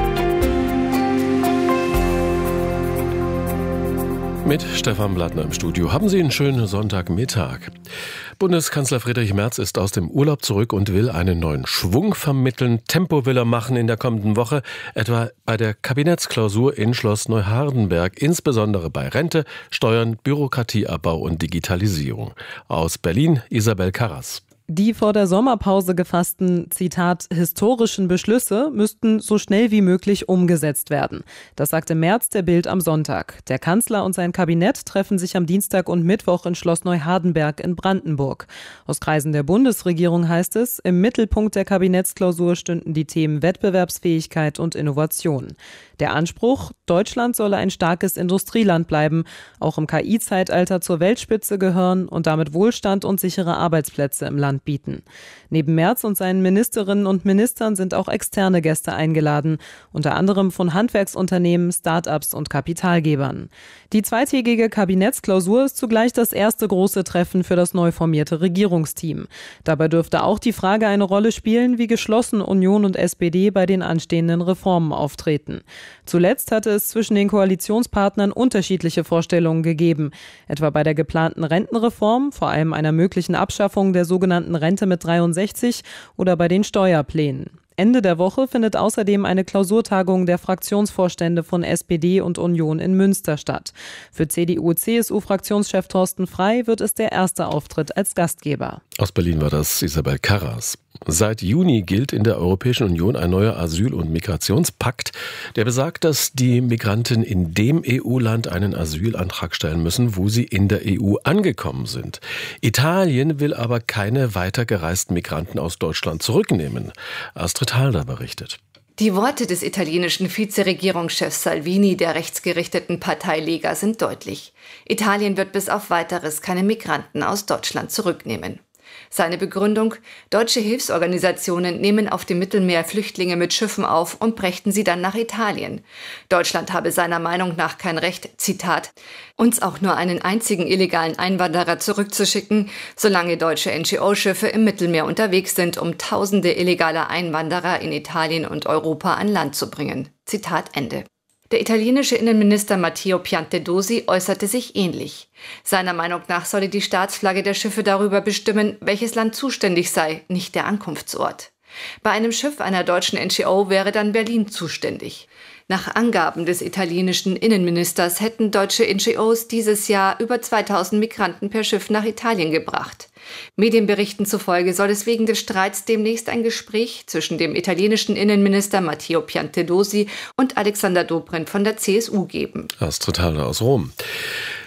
Mit Stefan Blattner im Studio. Haben Sie einen schönen Sonntagmittag. Bundeskanzler Friedrich Merz ist aus dem Urlaub zurück und will einen neuen Schwung vermitteln. Tempo will er machen in der kommenden Woche, etwa bei der Kabinettsklausur in Schloss Neuhardenberg, insbesondere bei Rente, Steuern, Bürokratieabbau und Digitalisierung. Aus Berlin, Isabel Karras. Die vor der Sommerpause gefassten, Zitat, historischen Beschlüsse müssten so schnell wie möglich umgesetzt werden. Das sagte Merz der Bild am Sonntag. Der Kanzler und sein Kabinett treffen sich am Dienstag und Mittwoch in Schloss Neuhardenberg in Brandenburg. Aus Kreisen der Bundesregierung heißt es, im Mittelpunkt der Kabinettsklausur stünden die Themen Wettbewerbsfähigkeit und Innovation. Der Anspruch, Deutschland solle ein starkes Industrieland bleiben, auch im KI-Zeitalter zur Weltspitze gehören und damit Wohlstand und sichere Arbeitsplätze im Land bieten. Neben Merz und seinen Ministerinnen und Ministern sind auch externe Gäste eingeladen, unter anderem von Handwerksunternehmen, Start-ups und Kapitalgebern. Die zweitägige Kabinettsklausur ist zugleich das erste große Treffen für das neu formierte Regierungsteam. Dabei dürfte auch die Frage eine Rolle spielen, wie geschlossen Union und SPD bei den anstehenden Reformen auftreten. Zuletzt hatte es zwischen den Koalitionspartnern unterschiedliche Vorstellungen gegeben, etwa bei der geplanten Rentenreform, vor allem einer möglichen Abschaffung der sogenannten Rente mit 63 oder bei den Steuerplänen. Ende der Woche findet außerdem eine Klausurtagung der Fraktionsvorstände von SPD und Union in Münster statt. Für CDU-CSU-Fraktionschef Thorsten Frey wird es der erste Auftritt als Gastgeber. Aus Berlin war das Isabel Karras. Seit Juni gilt in der Europäischen Union ein neuer Asyl- und Migrationspakt, der besagt, dass die Migranten in dem EU-Land einen Asylantrag stellen müssen, wo sie in der EU angekommen sind. Italien will aber keine weitergereisten Migranten aus Deutschland zurücknehmen. Astrid Halder berichtet. Die Worte des italienischen Vizeregierungschefs Salvini der rechtsgerichteten Partei Lega sind deutlich. Italien wird bis auf Weiteres keine Migranten aus Deutschland zurücknehmen. Seine Begründung: Deutsche Hilfsorganisationen nehmen auf dem Mittelmeer Flüchtlinge mit Schiffen auf und brächten sie dann nach Italien. Deutschland habe seiner Meinung nach kein Recht, Zitat, uns auch nur einen einzigen illegalen Einwanderer zurückzuschicken, solange deutsche NGO-Schiffe im Mittelmeer unterwegs sind, um tausende illegaler Einwanderer in Italien und Europa an Land zu bringen. Zitat Ende. Der italienische Innenminister Matteo Piantedosi äußerte sich ähnlich. Seiner Meinung nach solle die Staatsflagge der Schiffe darüber bestimmen, welches Land zuständig sei, nicht der Ankunftsort. Bei einem Schiff einer deutschen NGO wäre dann Berlin zuständig. Nach Angaben des italienischen Innenministers hätten deutsche NGOs dieses Jahr über 2000 Migranten per Schiff nach Italien gebracht. Medienberichten zufolge soll es wegen des Streits demnächst ein Gespräch zwischen dem italienischen Innenminister Matteo Piantedosi und Alexander Dobrindt von der CSU geben. Astrid Halder aus Rom.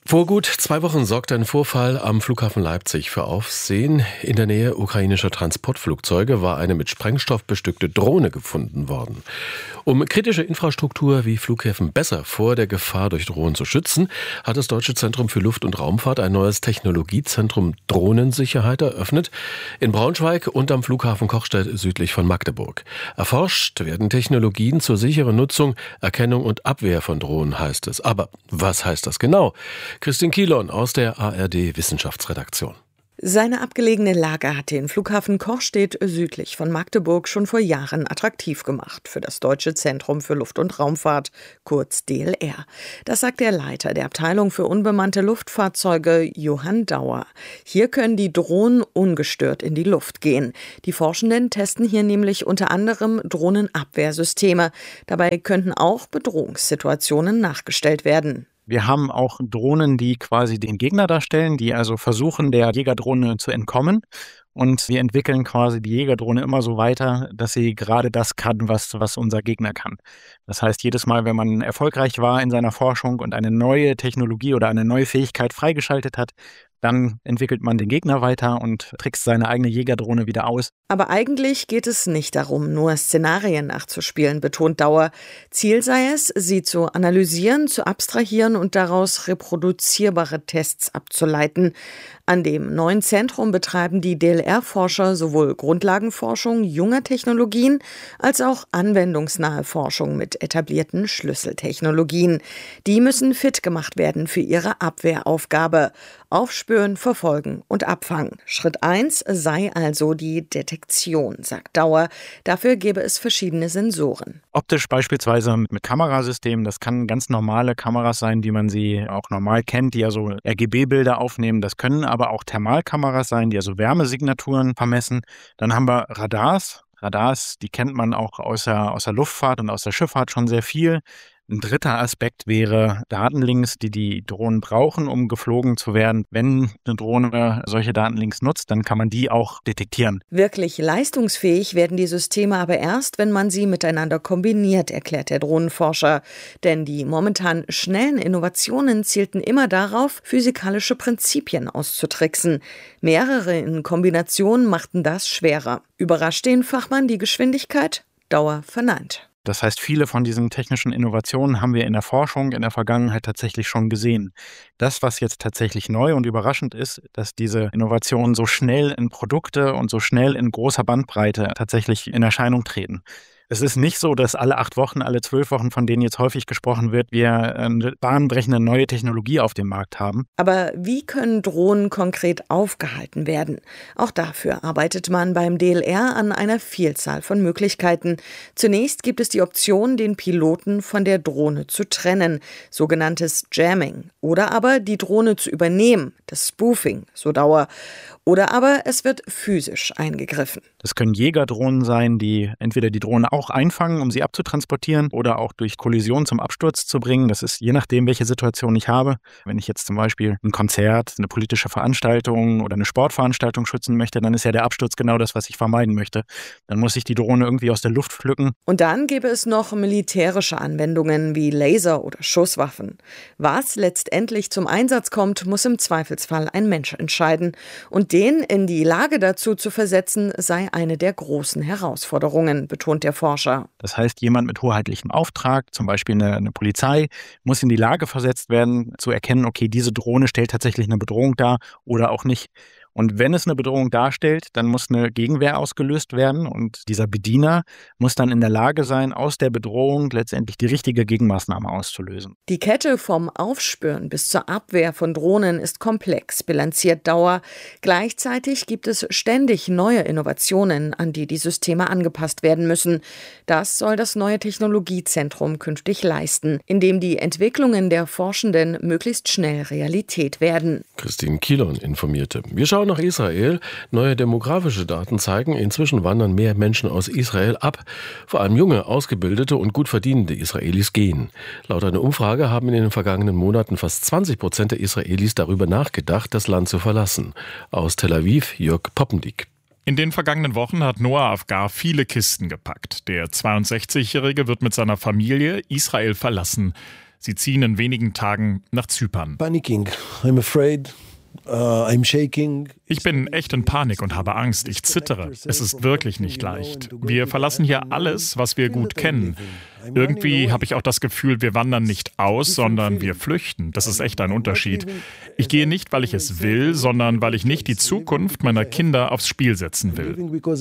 Vor gut 2 Wochen sorgte ein Vorfall am Flughafen Leipzig für Aufsehen. In der Nähe ukrainischer Transportflugzeuge war eine mit Sprengstoff bestückte Drohne gefunden worden. Um kritische Infrastruktur wie Flughäfen besser vor der Gefahr durch Drohnen zu schützen, hat das Deutsche Zentrum für Luft- und Raumfahrt ein neues Technologiezentrum Drohnensicherheit eröffnet in Braunschweig und am Flughafen Kochstedt südlich von Magdeburg. Erforscht werden Technologien zur sicheren Nutzung, Erkennung und Abwehr von Drohnen, heißt es. Aber was heißt das genau? Christine Kielon aus der ARD-Wissenschaftsredaktion. Seine abgelegene Lage hat den Flughafen Kochstedt südlich von Magdeburg schon vor Jahren attraktiv gemacht für das Deutsche Zentrum für Luft- und Raumfahrt, kurz DLR. Das sagt der Leiter der Abteilung für unbemannte Luftfahrzeuge, Johann Dauer. Hier können die Drohnen ungestört in die Luft gehen. Die Forschenden testen hier nämlich unter anderem Drohnenabwehrsysteme. Dabei könnten auch Bedrohungssituationen nachgestellt werden. Wir haben auch Drohnen, die quasi den Gegner darstellen, die also versuchen, der Jägerdrohne zu entkommen. Und wir entwickeln quasi die Jägerdrohne immer so weiter, dass sie gerade das kann, was unser Gegner kann. Das heißt, jedes Mal, wenn man erfolgreich war in seiner Forschung und eine neue Technologie oder eine neue Fähigkeit freigeschaltet hat, dann entwickelt man den Gegner weiter und trickst seine eigene Jägerdrohne wieder aus. Aber eigentlich geht es nicht darum, nur Szenarien nachzuspielen, betont Dauer. Ziel sei es, sie zu analysieren, zu abstrahieren und daraus reproduzierbare Tests abzuleiten. An dem neuen Zentrum betreiben die DLR-Forscher sowohl Grundlagenforschung junger Technologien als auch anwendungsnahe Forschung mit etablierten Schlüsseltechnologien. Die müssen fit gemacht werden für ihre Abwehraufgabe. Aufspüren, verfolgen und abfangen. Schritt 1 sei also die Detektion, sagt Dauer. Dafür gäbe es verschiedene Sensoren. Optisch beispielsweise mit Kamerasystemen. Das kann ganz normale Kameras sein, wie man sie auch normal kennt, die also RGB-Bilder aufnehmen. Das können aber auch Thermalkameras sein, die also Wärmesignaturen vermessen. Dann haben wir Radars. Radars, die kennt man auch aus der Luftfahrt und aus der Schifffahrt schon sehr viel. Ein dritter Aspekt wäre Datenlinks, die Drohnen brauchen, um geflogen zu werden. Wenn eine Drohne solche Datenlinks nutzt, dann kann man die auch detektieren. Wirklich leistungsfähig werden die Systeme aber erst, wenn man sie miteinander kombiniert, erklärt der Drohnenforscher. Denn die momentan schnellen Innovationen zielten immer darauf, physikalische Prinzipien auszutricksen. Mehrere in Kombination machten das schwerer. Überrascht den Fachmann die Geschwindigkeit? Dauer verneint. Das heißt, viele von diesen technischen Innovationen haben wir in der Forschung in der Vergangenheit tatsächlich schon gesehen. Das, was jetzt tatsächlich neu und überraschend ist, dass diese Innovationen so schnell in Produkte und so schnell in großer Bandbreite tatsächlich in Erscheinung treten. Es ist nicht so, dass alle 8 Wochen, alle 12 Wochen, von denen jetzt häufig gesprochen wird, wir eine bahnbrechende neue Technologie auf dem Markt haben. Aber wie können Drohnen konkret aufgehalten werden? Auch dafür arbeitet man beim DLR an einer Vielzahl von Möglichkeiten. Zunächst gibt es die Option, den Piloten von der Drohne zu trennen, sogenanntes Jamming. Oder aber die Drohne zu übernehmen, das Spoofing, so Dauer. Oder aber es wird physisch eingegriffen. Das können Jägerdrohnen sein, die entweder die Drohne auch einfangen, um sie abzutransportieren oder auch durch Kollision zum Absturz zu bringen. Das ist je nachdem, welche Situation ich habe. Wenn ich jetzt zum Beispiel ein Konzert, eine politische Veranstaltung oder eine Sportveranstaltung schützen möchte, dann ist ja der Absturz genau das, was ich vermeiden möchte. Dann muss ich die Drohne irgendwie aus der Luft pflücken. Und dann gäbe es noch militärische Anwendungen wie Laser oder Schusswaffen. Was letztendlich zum Einsatz kommt, muss im Zweifelsfall ein Mensch entscheiden. Und den in die Lage dazu zu versetzen, sei eine der großen Herausforderungen, betont der Forscher. Das heißt, jemand mit hoheitlichem Auftrag, zum Beispiel eine Polizei, muss in die Lage versetzt werden, zu erkennen, okay, diese Drohne stellt tatsächlich eine Bedrohung dar oder auch nicht. Und wenn es eine Bedrohung darstellt, dann muss eine Gegenwehr ausgelöst werden und dieser Bediener muss dann in der Lage sein, aus der Bedrohung letztendlich die richtige Gegenmaßnahme auszulösen. Die Kette vom Aufspüren bis zur Abwehr von Drohnen ist komplex, bilanziert Dauer. Gleichzeitig gibt es ständig neue Innovationen, an die Systeme angepasst werden müssen. Das soll das neue Technologiezentrum künftig leisten, indem die Entwicklungen der Forschenden möglichst schnell Realität werden. Christine Kielon informierte. Wir schauen nach Israel. Neue demografische Daten zeigen, inzwischen wandern mehr Menschen aus Israel ab. Vor allem junge, ausgebildete und gut verdienende Israelis gehen. Laut einer Umfrage haben in den vergangenen Monaten fast 20% der Israelis darüber nachgedacht, das Land zu verlassen. Aus Tel Aviv, Jörg Poppendiek. In den vergangenen Wochen hat Noah Afgar viele Kisten gepackt. Der 62-Jährige wird mit seiner Familie Israel verlassen. Sie ziehen in wenigen Tagen nach Zypern. Panicking. I'm afraid. I'm shaking. Ich bin echt in Panik und habe Angst. Ich zittere. Es ist wirklich nicht leicht. Wir verlassen hier alles, was wir gut kennen. Irgendwie habe ich auch das Gefühl, wir wandern nicht aus, sondern wir flüchten. Das ist echt ein Unterschied. Ich gehe nicht, weil ich es will, sondern weil ich nicht die Zukunft meiner Kinder aufs Spiel setzen will.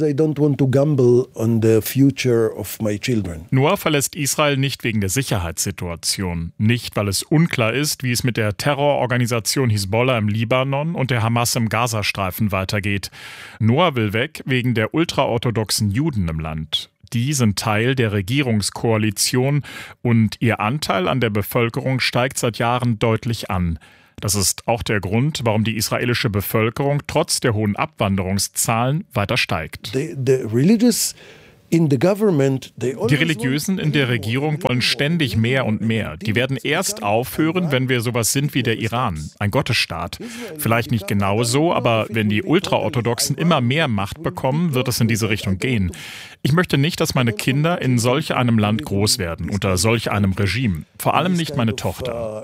Noah verlässt Israel nicht wegen der Sicherheitssituation. Nicht, weil es unklar ist, wie es mit der Terrororganisation Hisbollah im Libanon und der Hamas im Gazastreifen weitergeht. Noah will weg wegen der ultraorthodoxen Juden im Land. Die sind Teil der Regierungskoalition und ihr Anteil an der Bevölkerung steigt seit Jahren deutlich an. Das ist auch der Grund, warum die israelische Bevölkerung trotz der hohen Abwanderungszahlen weiter steigt. Die Religiösen in der Regierung wollen ständig mehr und mehr. Die werden erst aufhören, wenn wir sowas sind wie der Iran, ein Gottesstaat. Vielleicht nicht genau so, aber wenn die Ultraorthodoxen immer mehr Macht bekommen, wird es in diese Richtung gehen. Ich möchte nicht, dass meine Kinder in solch einem Land groß werden, unter solch einem Regime. Vor allem nicht meine Tochter.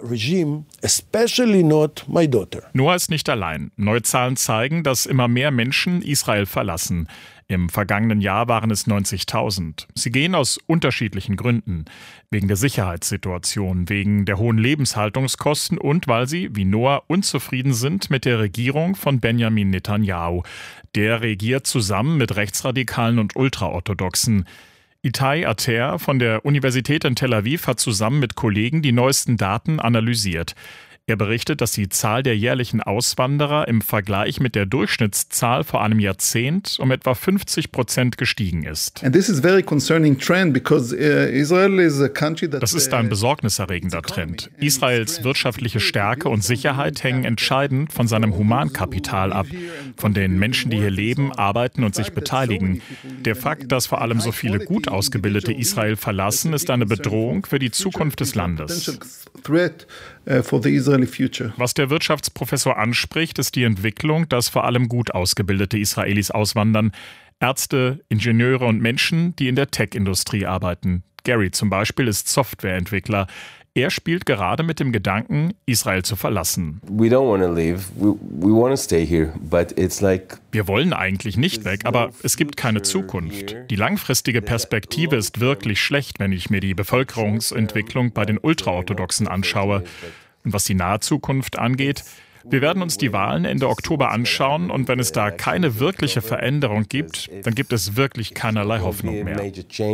Noah ist nicht allein. Neue Zahlen zeigen, dass immer mehr Menschen Israel verlassen. Im vergangenen Jahr waren es 90.000. Sie gehen aus unterschiedlichen Gründen. Wegen der Sicherheitssituation, wegen der hohen Lebenshaltungskosten und weil sie, wie Noah, unzufrieden sind mit der Regierung von Benjamin Netanyahu. Der regiert zusammen mit Rechtsradikalen und Ultraorthodoxen. Itai Ater von der Universität in Tel Aviv hat zusammen mit Kollegen die neuesten Daten analysiert. Er berichtet, dass die Zahl der jährlichen Auswanderer im Vergleich mit der Durchschnittszahl vor einem Jahrzehnt um etwa 50% gestiegen ist. Das ist ein besorgniserregender Trend. Israels wirtschaftliche Stärke und Sicherheit hängen entscheidend von seinem Humankapital ab, von den Menschen, die hier leben, arbeiten und sich beteiligen. Der Fakt, dass vor allem so viele gut ausgebildete Israel verlassen, ist eine Bedrohung für die Zukunft des Landes. Was der Wirtschaftsprofessor anspricht, ist die Entwicklung, dass vor allem gut ausgebildete Israelis auswandern. Ärzte, Ingenieure und Menschen, die in der Tech-Industrie arbeiten. Gary zum Beispiel ist Softwareentwickler. Er spielt gerade mit dem Gedanken, Israel zu verlassen. Wir wollen eigentlich nicht weg, aber es gibt keine Zukunft. Die langfristige Perspektive ist wirklich schlecht, wenn ich mir die Bevölkerungsentwicklung bei den Ultraorthodoxen anschaue. Und was die nahe Zukunft angeht, wir werden uns die Wahlen Ende Oktober anschauen und wenn es da keine wirkliche Veränderung gibt, dann gibt es wirklich keinerlei Hoffnung mehr.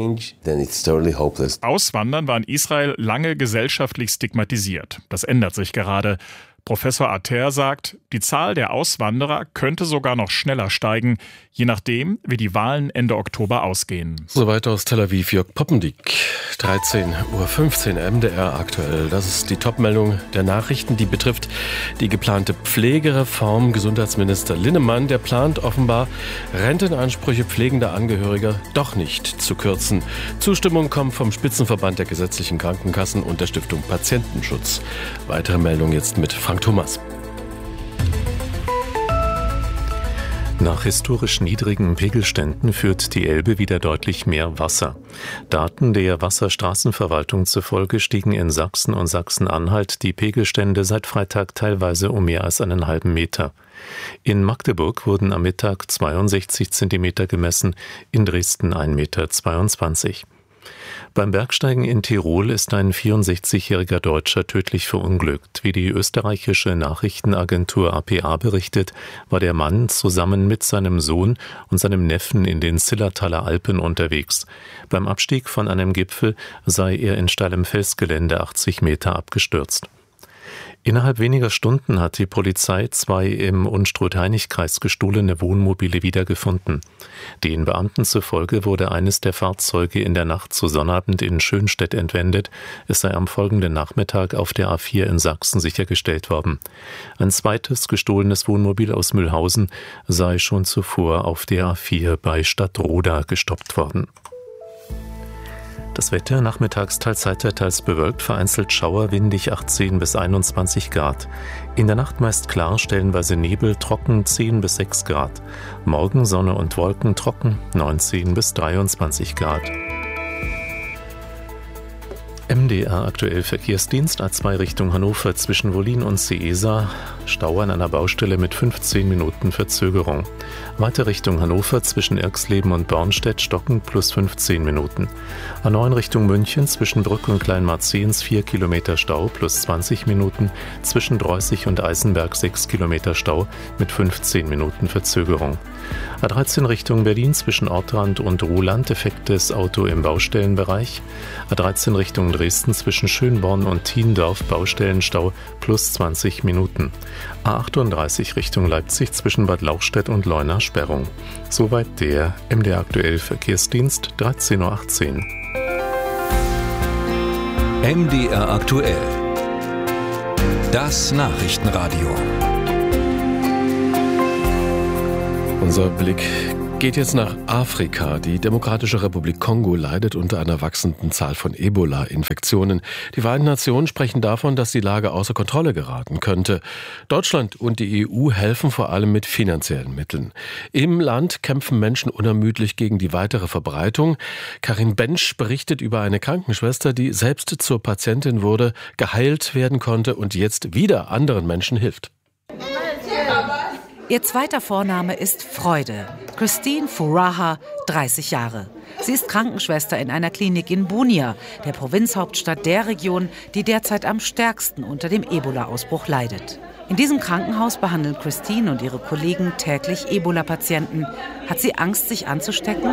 Auswandern war in Israel lange gesellschaftlich stigmatisiert. Das ändert sich gerade. Professor Ater sagt, die Zahl der Auswanderer könnte sogar noch schneller steigen, je nachdem, wie die Wahlen Ende Oktober ausgehen. Soweit aus Tel Aviv Jörg Poppendiek. 13:15 Uhr MDR aktuell. Das ist die Topmeldung der Nachrichten, die betrifft die geplante Pflegereform. Gesundheitsminister Linnemann, der plant offenbar, Rentenansprüche pflegender Angehöriger doch nicht zu kürzen. Zustimmung kommt vom Spitzenverband der gesetzlichen Krankenkassen und der Stiftung Patientenschutz. Weitere Meldungen jetzt mit Frank Thomas. Nach historisch niedrigen Pegelständen führt die Elbe wieder deutlich mehr Wasser. Daten der Wasserstraßenverwaltung zufolge stiegen in Sachsen und Sachsen-Anhalt die Pegelstände seit Freitag teilweise um mehr als einen halben Meter. In Magdeburg wurden am Mittag 62 Zentimeter gemessen, in Dresden 1,22 Meter. Beim Bergsteigen in Tirol ist ein 64-jähriger Deutscher tödlich verunglückt. Wie die österreichische Nachrichtenagentur APA berichtet, war der Mann zusammen mit seinem Sohn und seinem Neffen in den Zillertaler Alpen unterwegs. Beim Abstieg von einem Gipfel sei er in steilem Felsgelände 80 Meter abgestürzt. Innerhalb weniger Stunden hat die Polizei 2 im Unstrut-Hainich-Kreis gestohlene Wohnmobile wiedergefunden. Den Beamten zufolge wurde eines der Fahrzeuge in der Nacht zu Sonnabend in Schönstedt entwendet. Es sei am folgenden Nachmittag auf der A4 in Sachsen sichergestellt worden. Ein zweites gestohlenes Wohnmobil aus Mühlhausen sei schon zuvor auf der A4 bei Stadtroda gestoppt worden. Das Wetter nachmittags teils heiter, teils bewölkt, vereinzelt Schauer, windig 18 bis 21 Grad. In der Nacht meist klar, stellenweise Nebel, trocken 10 bis 6 Grad. Morgen Sonne und Wolken, trocken 19 bis 23 Grad. MDR aktuell Verkehrsdienst A2 Richtung Hannover zwischen Wollin und Seesa. Stau an einer Baustelle mit 15 Minuten Verzögerung. Weiter Richtung Hannover zwischen Irxleben und Bornstedt stockend plus 15 Minuten. A9 Richtung München zwischen Brück und Kleinmarzens 4 Kilometer Stau plus 20 Minuten. Zwischen Dreußig und Eisenberg 6 Kilometer Stau mit 15 Minuten Verzögerung. A13 Richtung Berlin zwischen Ortrand und Ruhland defektes Auto im Baustellenbereich. A13 Richtung Dresden zwischen Schönborn und Thiendorf Baustellenstau plus 20 Minuten. A38 Richtung Leipzig zwischen Bad Lauchstädt und Leuna Sperrung. Soweit der MDR aktuell Verkehrsdienst 13.18 Uhr. MDR aktuell. Das Nachrichtenradio. Unser Blick geht jetzt nach Afrika. Die Demokratische Republik Kongo leidet unter einer wachsenden Zahl von Ebola-Infektionen. Die Vereinten Nationen sprechen davon, dass die Lage außer Kontrolle geraten könnte. Deutschland und die EU helfen vor allem mit finanziellen Mitteln. Im Land kämpfen Menschen unermüdlich gegen die weitere Verbreitung. Karin Bensch berichtet über eine Krankenschwester, die selbst zur Patientin wurde, geheilt werden konnte und jetzt wieder anderen Menschen hilft. Ihr zweiter Vorname ist Freude. Christine Furaha, 30 Jahre. Sie ist Krankenschwester in einer Klinik in Bunia, der Provinzhauptstadt der Region, die derzeit am stärksten unter dem Ebola-Ausbruch leidet. In diesem Krankenhaus behandeln Christine und ihre Kollegen täglich Ebola-Patienten. Hat sie Angst, sich anzustecken?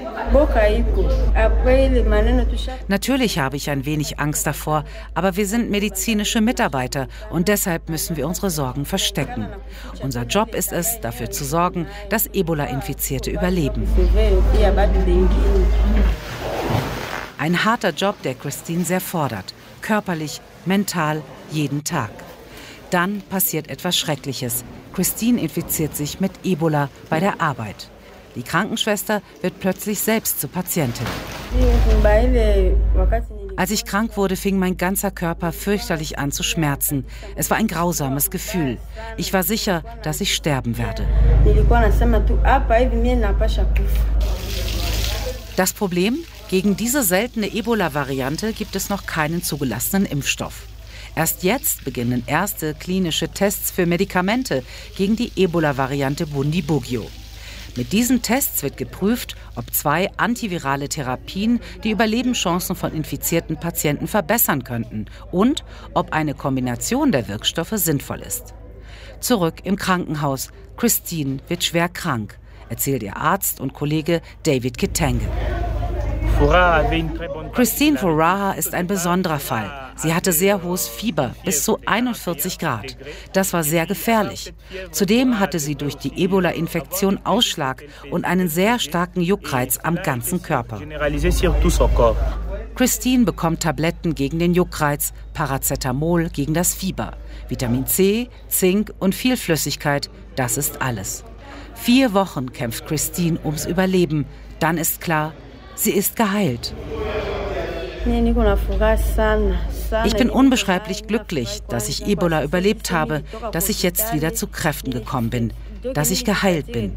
Natürlich habe ich ein wenig Angst davor, aber wir sind medizinische Mitarbeiter und deshalb müssen wir unsere Sorgen verstecken. Unser Job ist es, dafür zu sorgen, dass Ebola-Infizierte überleben. Ein harter Job, der Christine sehr fordert. Körperlich, mental, jeden Tag. Dann passiert etwas Schreckliches. Christine infiziert sich mit Ebola bei der Arbeit. Die Krankenschwester wird plötzlich selbst zur Patientin. Als ich krank wurde, fing mein ganzer Körper fürchterlich an zu schmerzen. Es war ein grausames Gefühl. Ich war sicher, dass ich sterben werde. Das Problem? Gegen diese seltene Ebola-Variante gibt es noch keinen zugelassenen Impfstoff. Erst jetzt beginnen erste klinische Tests für Medikamente gegen die Ebola-Variante Bundibugyo. Mit diesen Tests wird geprüft, ob 2 antivirale Therapien die Überlebenschancen von infizierten Patienten verbessern könnten und ob eine Kombination der Wirkstoffe sinnvoll ist. Zurück im Krankenhaus. Christine wird schwer krank, erzählt ihr Arzt und Kollege David Kitenge. Christine Furaha ist ein besonderer Fall. Sie hatte sehr hohes Fieber, bis zu 41 Grad. Das war sehr gefährlich. Zudem hatte sie durch die Ebola-Infektion Ausschlag und einen sehr starken Juckreiz am ganzen Körper. Christine bekommt Tabletten gegen den Juckreiz, Paracetamol gegen das Fieber, Vitamin C, Zink und viel Flüssigkeit, das ist alles. 4 Wochen kämpft Christine ums Überleben. Dann ist klar, sie ist geheilt. Ich bin unbeschreiblich glücklich, dass ich Ebola überlebt habe, dass ich jetzt wieder zu Kräften gekommen bin, dass ich geheilt bin.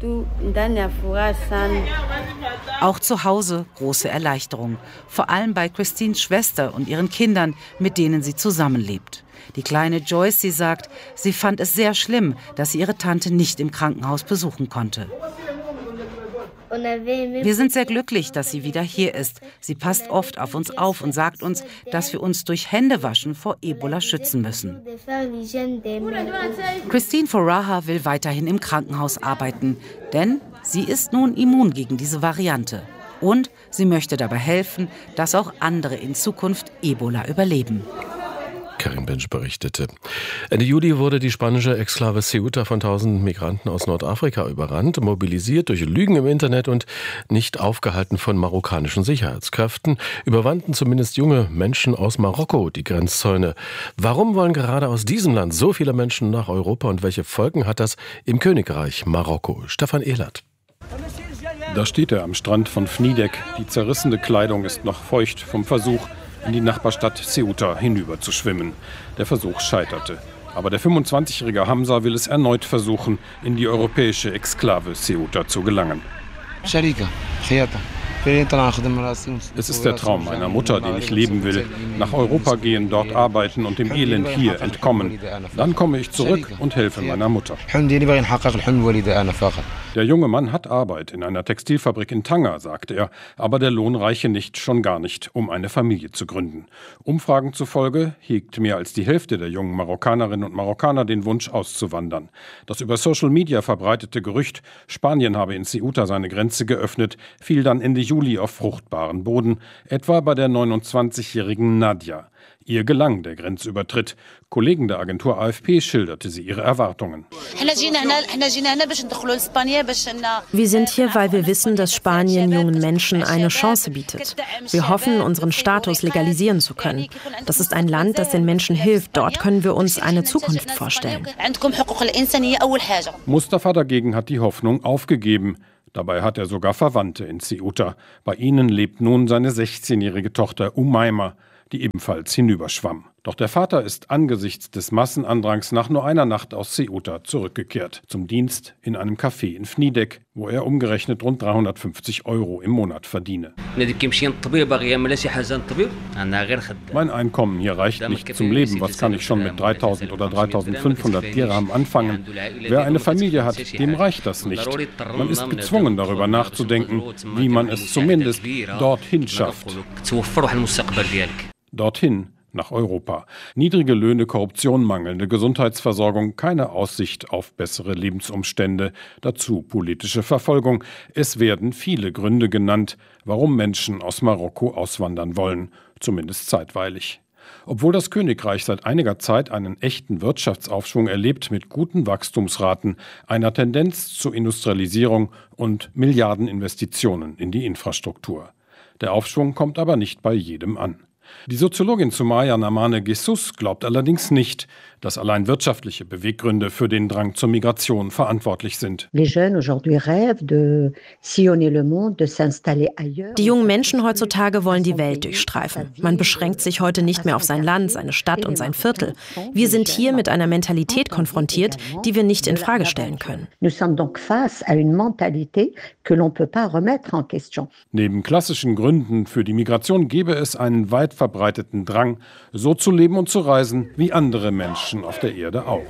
Auch zu Hause große Erleichterung, vor allem bei Christines Schwester und ihren Kindern, mit denen sie zusammenlebt. Die kleine Joyce, sie sagt, sie fand es sehr schlimm, dass sie ihre Tante nicht im Krankenhaus besuchen konnte. Wir sind sehr glücklich, dass sie wieder hier ist. Sie passt oft auf uns auf und sagt uns, dass wir uns durch Händewaschen vor Ebola schützen müssen. Christine Furaha will weiterhin im Krankenhaus arbeiten, denn sie ist nun immun gegen diese Variante. Und sie möchte dabei helfen, dass auch andere in Zukunft Ebola überleben. Karin Bensch berichtete. Ende Juli wurde die spanische Exklave Ceuta von 1000 Migranten aus Nordafrika überrannt, mobilisiert durch Lügen im Internet und nicht aufgehalten von marokkanischen Sicherheitskräften, überwanden zumindest junge Menschen aus Marokko die Grenzzäune. Warum wollen gerade aus diesem Land so viele Menschen nach Europa und welche Folgen hat das im Königreich Marokko? Stefan Ehlert. Da steht er am Strand von Fnidek. Die zerrissene Kleidung ist noch feucht vom Versuch, in die Nachbarstadt Ceuta hinüber zu schwimmen. Der Versuch scheiterte. Aber der 25-jährige Hamza will es erneut versuchen, in die europäische Exklave Ceuta zu gelangen. Es ist der Traum meiner Mutter, den ich leben will. Nach Europa gehen, dort arbeiten und dem Elend hier entkommen. Dann komme ich zurück und helfe meiner Mutter. Der junge Mann hat Arbeit in einer Textilfabrik in Tanger, sagt er, aber der Lohn reiche nicht, schon gar nicht, um eine Familie zu gründen. Umfragen zufolge hegt mehr als die Hälfte der jungen Marokkanerinnen und Marokkaner den Wunsch auszuwandern. Das über Social Media verbreitete Gerücht, Spanien habe in Ceuta seine Grenze geöffnet, fiel dann Ende Juli auf fruchtbaren Boden, etwa bei der 29-jährigen Nadia. Ihr gelang der Grenzübertritt. Kollegen der Agentur AFP schilderte sie ihre Erwartungen. Wir sind hier, weil wir wissen, dass Spanien jungen Menschen eine Chance bietet. Wir hoffen, unseren Status legalisieren zu können. Das ist ein Land, das den Menschen hilft. Dort können wir uns eine Zukunft vorstellen. Mustafa dagegen hat die Hoffnung aufgegeben. Dabei hat er sogar Verwandte in Ceuta. Bei ihnen lebt nun seine 16-jährige Tochter Umayma, die ebenfalls hinüberschwamm. Doch der Vater ist angesichts des Massenandrangs nach nur einer Nacht aus Ceuta zurückgekehrt. Zum Dienst in einem Café in Fnidek, wo er umgerechnet rund 350 € im Monat verdiene. Mein Einkommen hier reicht nicht zum Leben. Was kann ich schon mit 3.000 oder 3.500 Dirham anfangen? Wer eine Familie hat, dem reicht das nicht. Man ist gezwungen, darüber nachzudenken, wie man es zumindest dorthin schafft. Dorthin, nach Europa. Niedrige Löhne, Korruption, mangelnde Gesundheitsversorgung, keine Aussicht auf bessere Lebensumstände, dazu politische Verfolgung. Es werden viele Gründe genannt, warum Menschen aus Marokko auswandern wollen, zumindest zeitweilig. Obwohl das Königreich seit einiger Zeit einen echten Wirtschaftsaufschwung erlebt mit guten Wachstumsraten, einer Tendenz zur Industrialisierung und Milliardeninvestitionen in die Infrastruktur. Der Aufschwung kommt aber nicht bei jedem an. Die Soziologin Soumaya Namane Gessus glaubt allerdings nicht, dass allein wirtschaftliche Beweggründe für den Drang zur Migration verantwortlich sind. Die jungen Menschen heutzutage wollen die Welt durchstreifen. Man beschränkt sich heute nicht mehr auf sein Land, seine Stadt und sein Viertel. Wir sind hier mit einer Mentalität konfrontiert, die wir nicht in Frage stellen können. Neben klassischen Gründen für die Migration gäbe es einen weit verbreiteten Drang, so zu leben und zu reisen wie andere Menschen auf der Erde auch.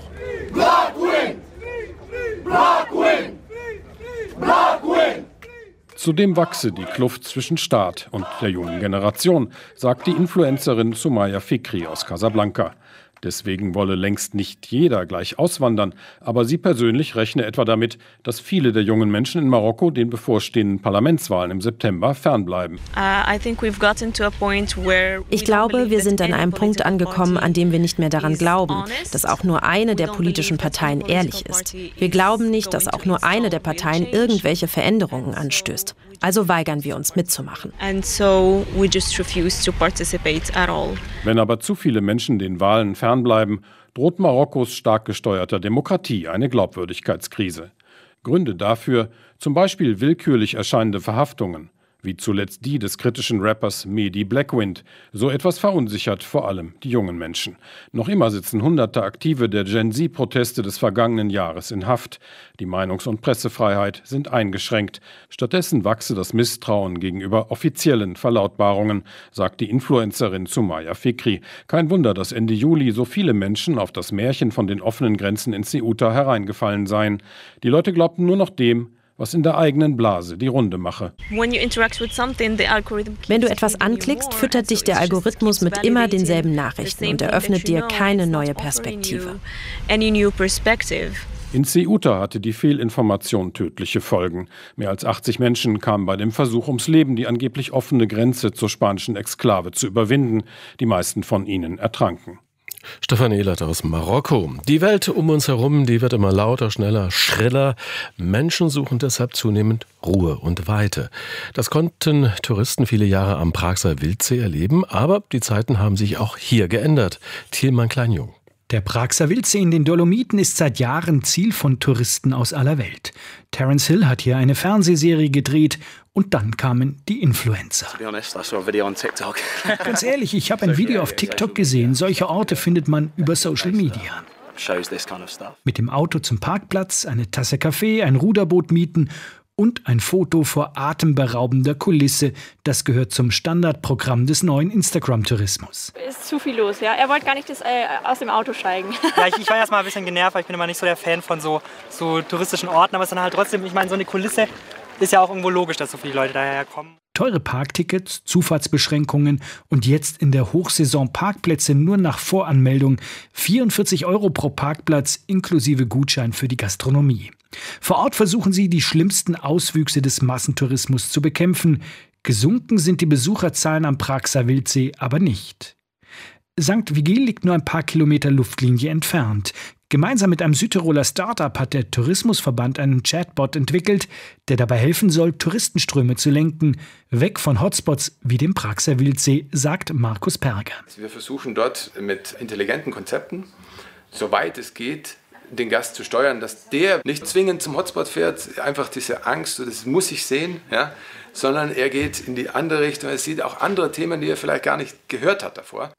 Zudem wachse die Kluft zwischen Staat und der jungen Generation, sagt die Influencerin Soumaya Fikri aus Casablanca. Deswegen wolle längst nicht jeder gleich auswandern, aber sie persönlich rechne etwa damit, dass viele der jungen Menschen in Marokko den bevorstehenden Parlamentswahlen im September fernbleiben. Ich glaube, wir sind an einem Punkt angekommen, an dem wir nicht mehr daran glauben, dass auch nur eine der politischen Parteien ehrlich ist. Wir glauben nicht, dass auch nur eine der Parteien irgendwelche Veränderungen anstößt. Also weigern wir uns mitzumachen. Wenn aber zu viele Menschen den Wahlen fernbleiben, droht Marokkos stark gesteuerter Demokratie eine Glaubwürdigkeitskrise. Gründe dafür zum Beispiel willkürlich erscheinende Verhaftungen, wie zuletzt die des kritischen Rappers Mehdi Blackwind. So etwas verunsichert vor allem die jungen Menschen. Noch immer sitzen hunderte Aktive der Gen-Z-Proteste des vergangenen Jahres in Haft. Die Meinungs- und Pressefreiheit sind eingeschränkt. Stattdessen wachse das Misstrauen gegenüber offiziellen Verlautbarungen, sagt die Influencerin Soumaya Fikri. Kein Wunder, dass Ende Juli so viele Menschen auf das Märchen von den offenen Grenzen in Ceuta hereingefallen seien. Die Leute glaubten nur noch dem, was in der eigenen Blase die Runde mache. Wenn du etwas anklickst, füttert dich der Algorithmus mit immer denselben Nachrichten und eröffnet dir keine neue Perspektive. In Ceuta hatte die Fehlinformation tödliche Folgen. Mehr als 80 Menschen kamen bei dem Versuch ums Leben, die angeblich offene Grenze zur spanischen Exklave zu überwinden. Die meisten von ihnen ertranken. Stefan Ehlert aus Marokko. Die Welt um uns herum, die wird immer lauter, schneller, schriller. Menschen suchen deshalb zunehmend Ruhe und Weite. Das konnten Touristen viele Jahre am Praxer Wildsee erleben, aber die Zeiten haben sich auch hier geändert. Thielmann Kleinjung. Der Praxer Wildsee in den Dolomiten ist seit Jahren Ziel von Touristen aus aller Welt. Terence Hill hat hier eine Fernsehserie gedreht und dann kamen die Influencer. Ganz ehrlich, ich habe ein Video auf TikTok gesehen. Solche Orte findet man über Social Media. Mit dem Auto zum Parkplatz, eine Tasse Kaffee, ein Ruderboot mieten und ein Foto vor atemberaubender Kulisse. Das gehört zum Standardprogramm des neuen Instagram-Tourismus. Ist zu viel los, ja. Er wollte gar nicht aus dem Auto steigen. Ja, ich war erst mal ein bisschen genervt, weil ich bin immer nicht so der Fan von so touristischen Orten. Aber es ist dann halt trotzdem, ich meine, so eine Kulisse ist ja auch irgendwo logisch, dass so viele Leute daher kommen. Teure Parktickets, Zufahrtsbeschränkungen und jetzt in der Hochsaison Parkplätze nur nach Voranmeldung. 44 € pro Parkplatz inklusive Gutschein für die Gastronomie. Vor Ort versuchen sie, die schlimmsten Auswüchse des Massentourismus zu bekämpfen. Gesunken sind die Besucherzahlen am Praxer Wildsee aber nicht. St. Vigil liegt nur ein paar Kilometer Luftlinie entfernt. Gemeinsam mit einem Südtiroler Start-up hat der Tourismusverband einen Chatbot entwickelt, der dabei helfen soll, Touristenströme zu lenken, weg von Hotspots wie dem Praxer Wildsee, sagt Markus Perger. Wir versuchen dort mit intelligenten Konzepten, soweit es geht, den Gast zu steuern, dass der nicht zwingend zum Hotspot fährt, einfach diese Angst, das muss ich sehen, ja, sondern er geht in die andere Richtung, er sieht auch andere Themen, die er vielleicht gar nicht gehört hat davor.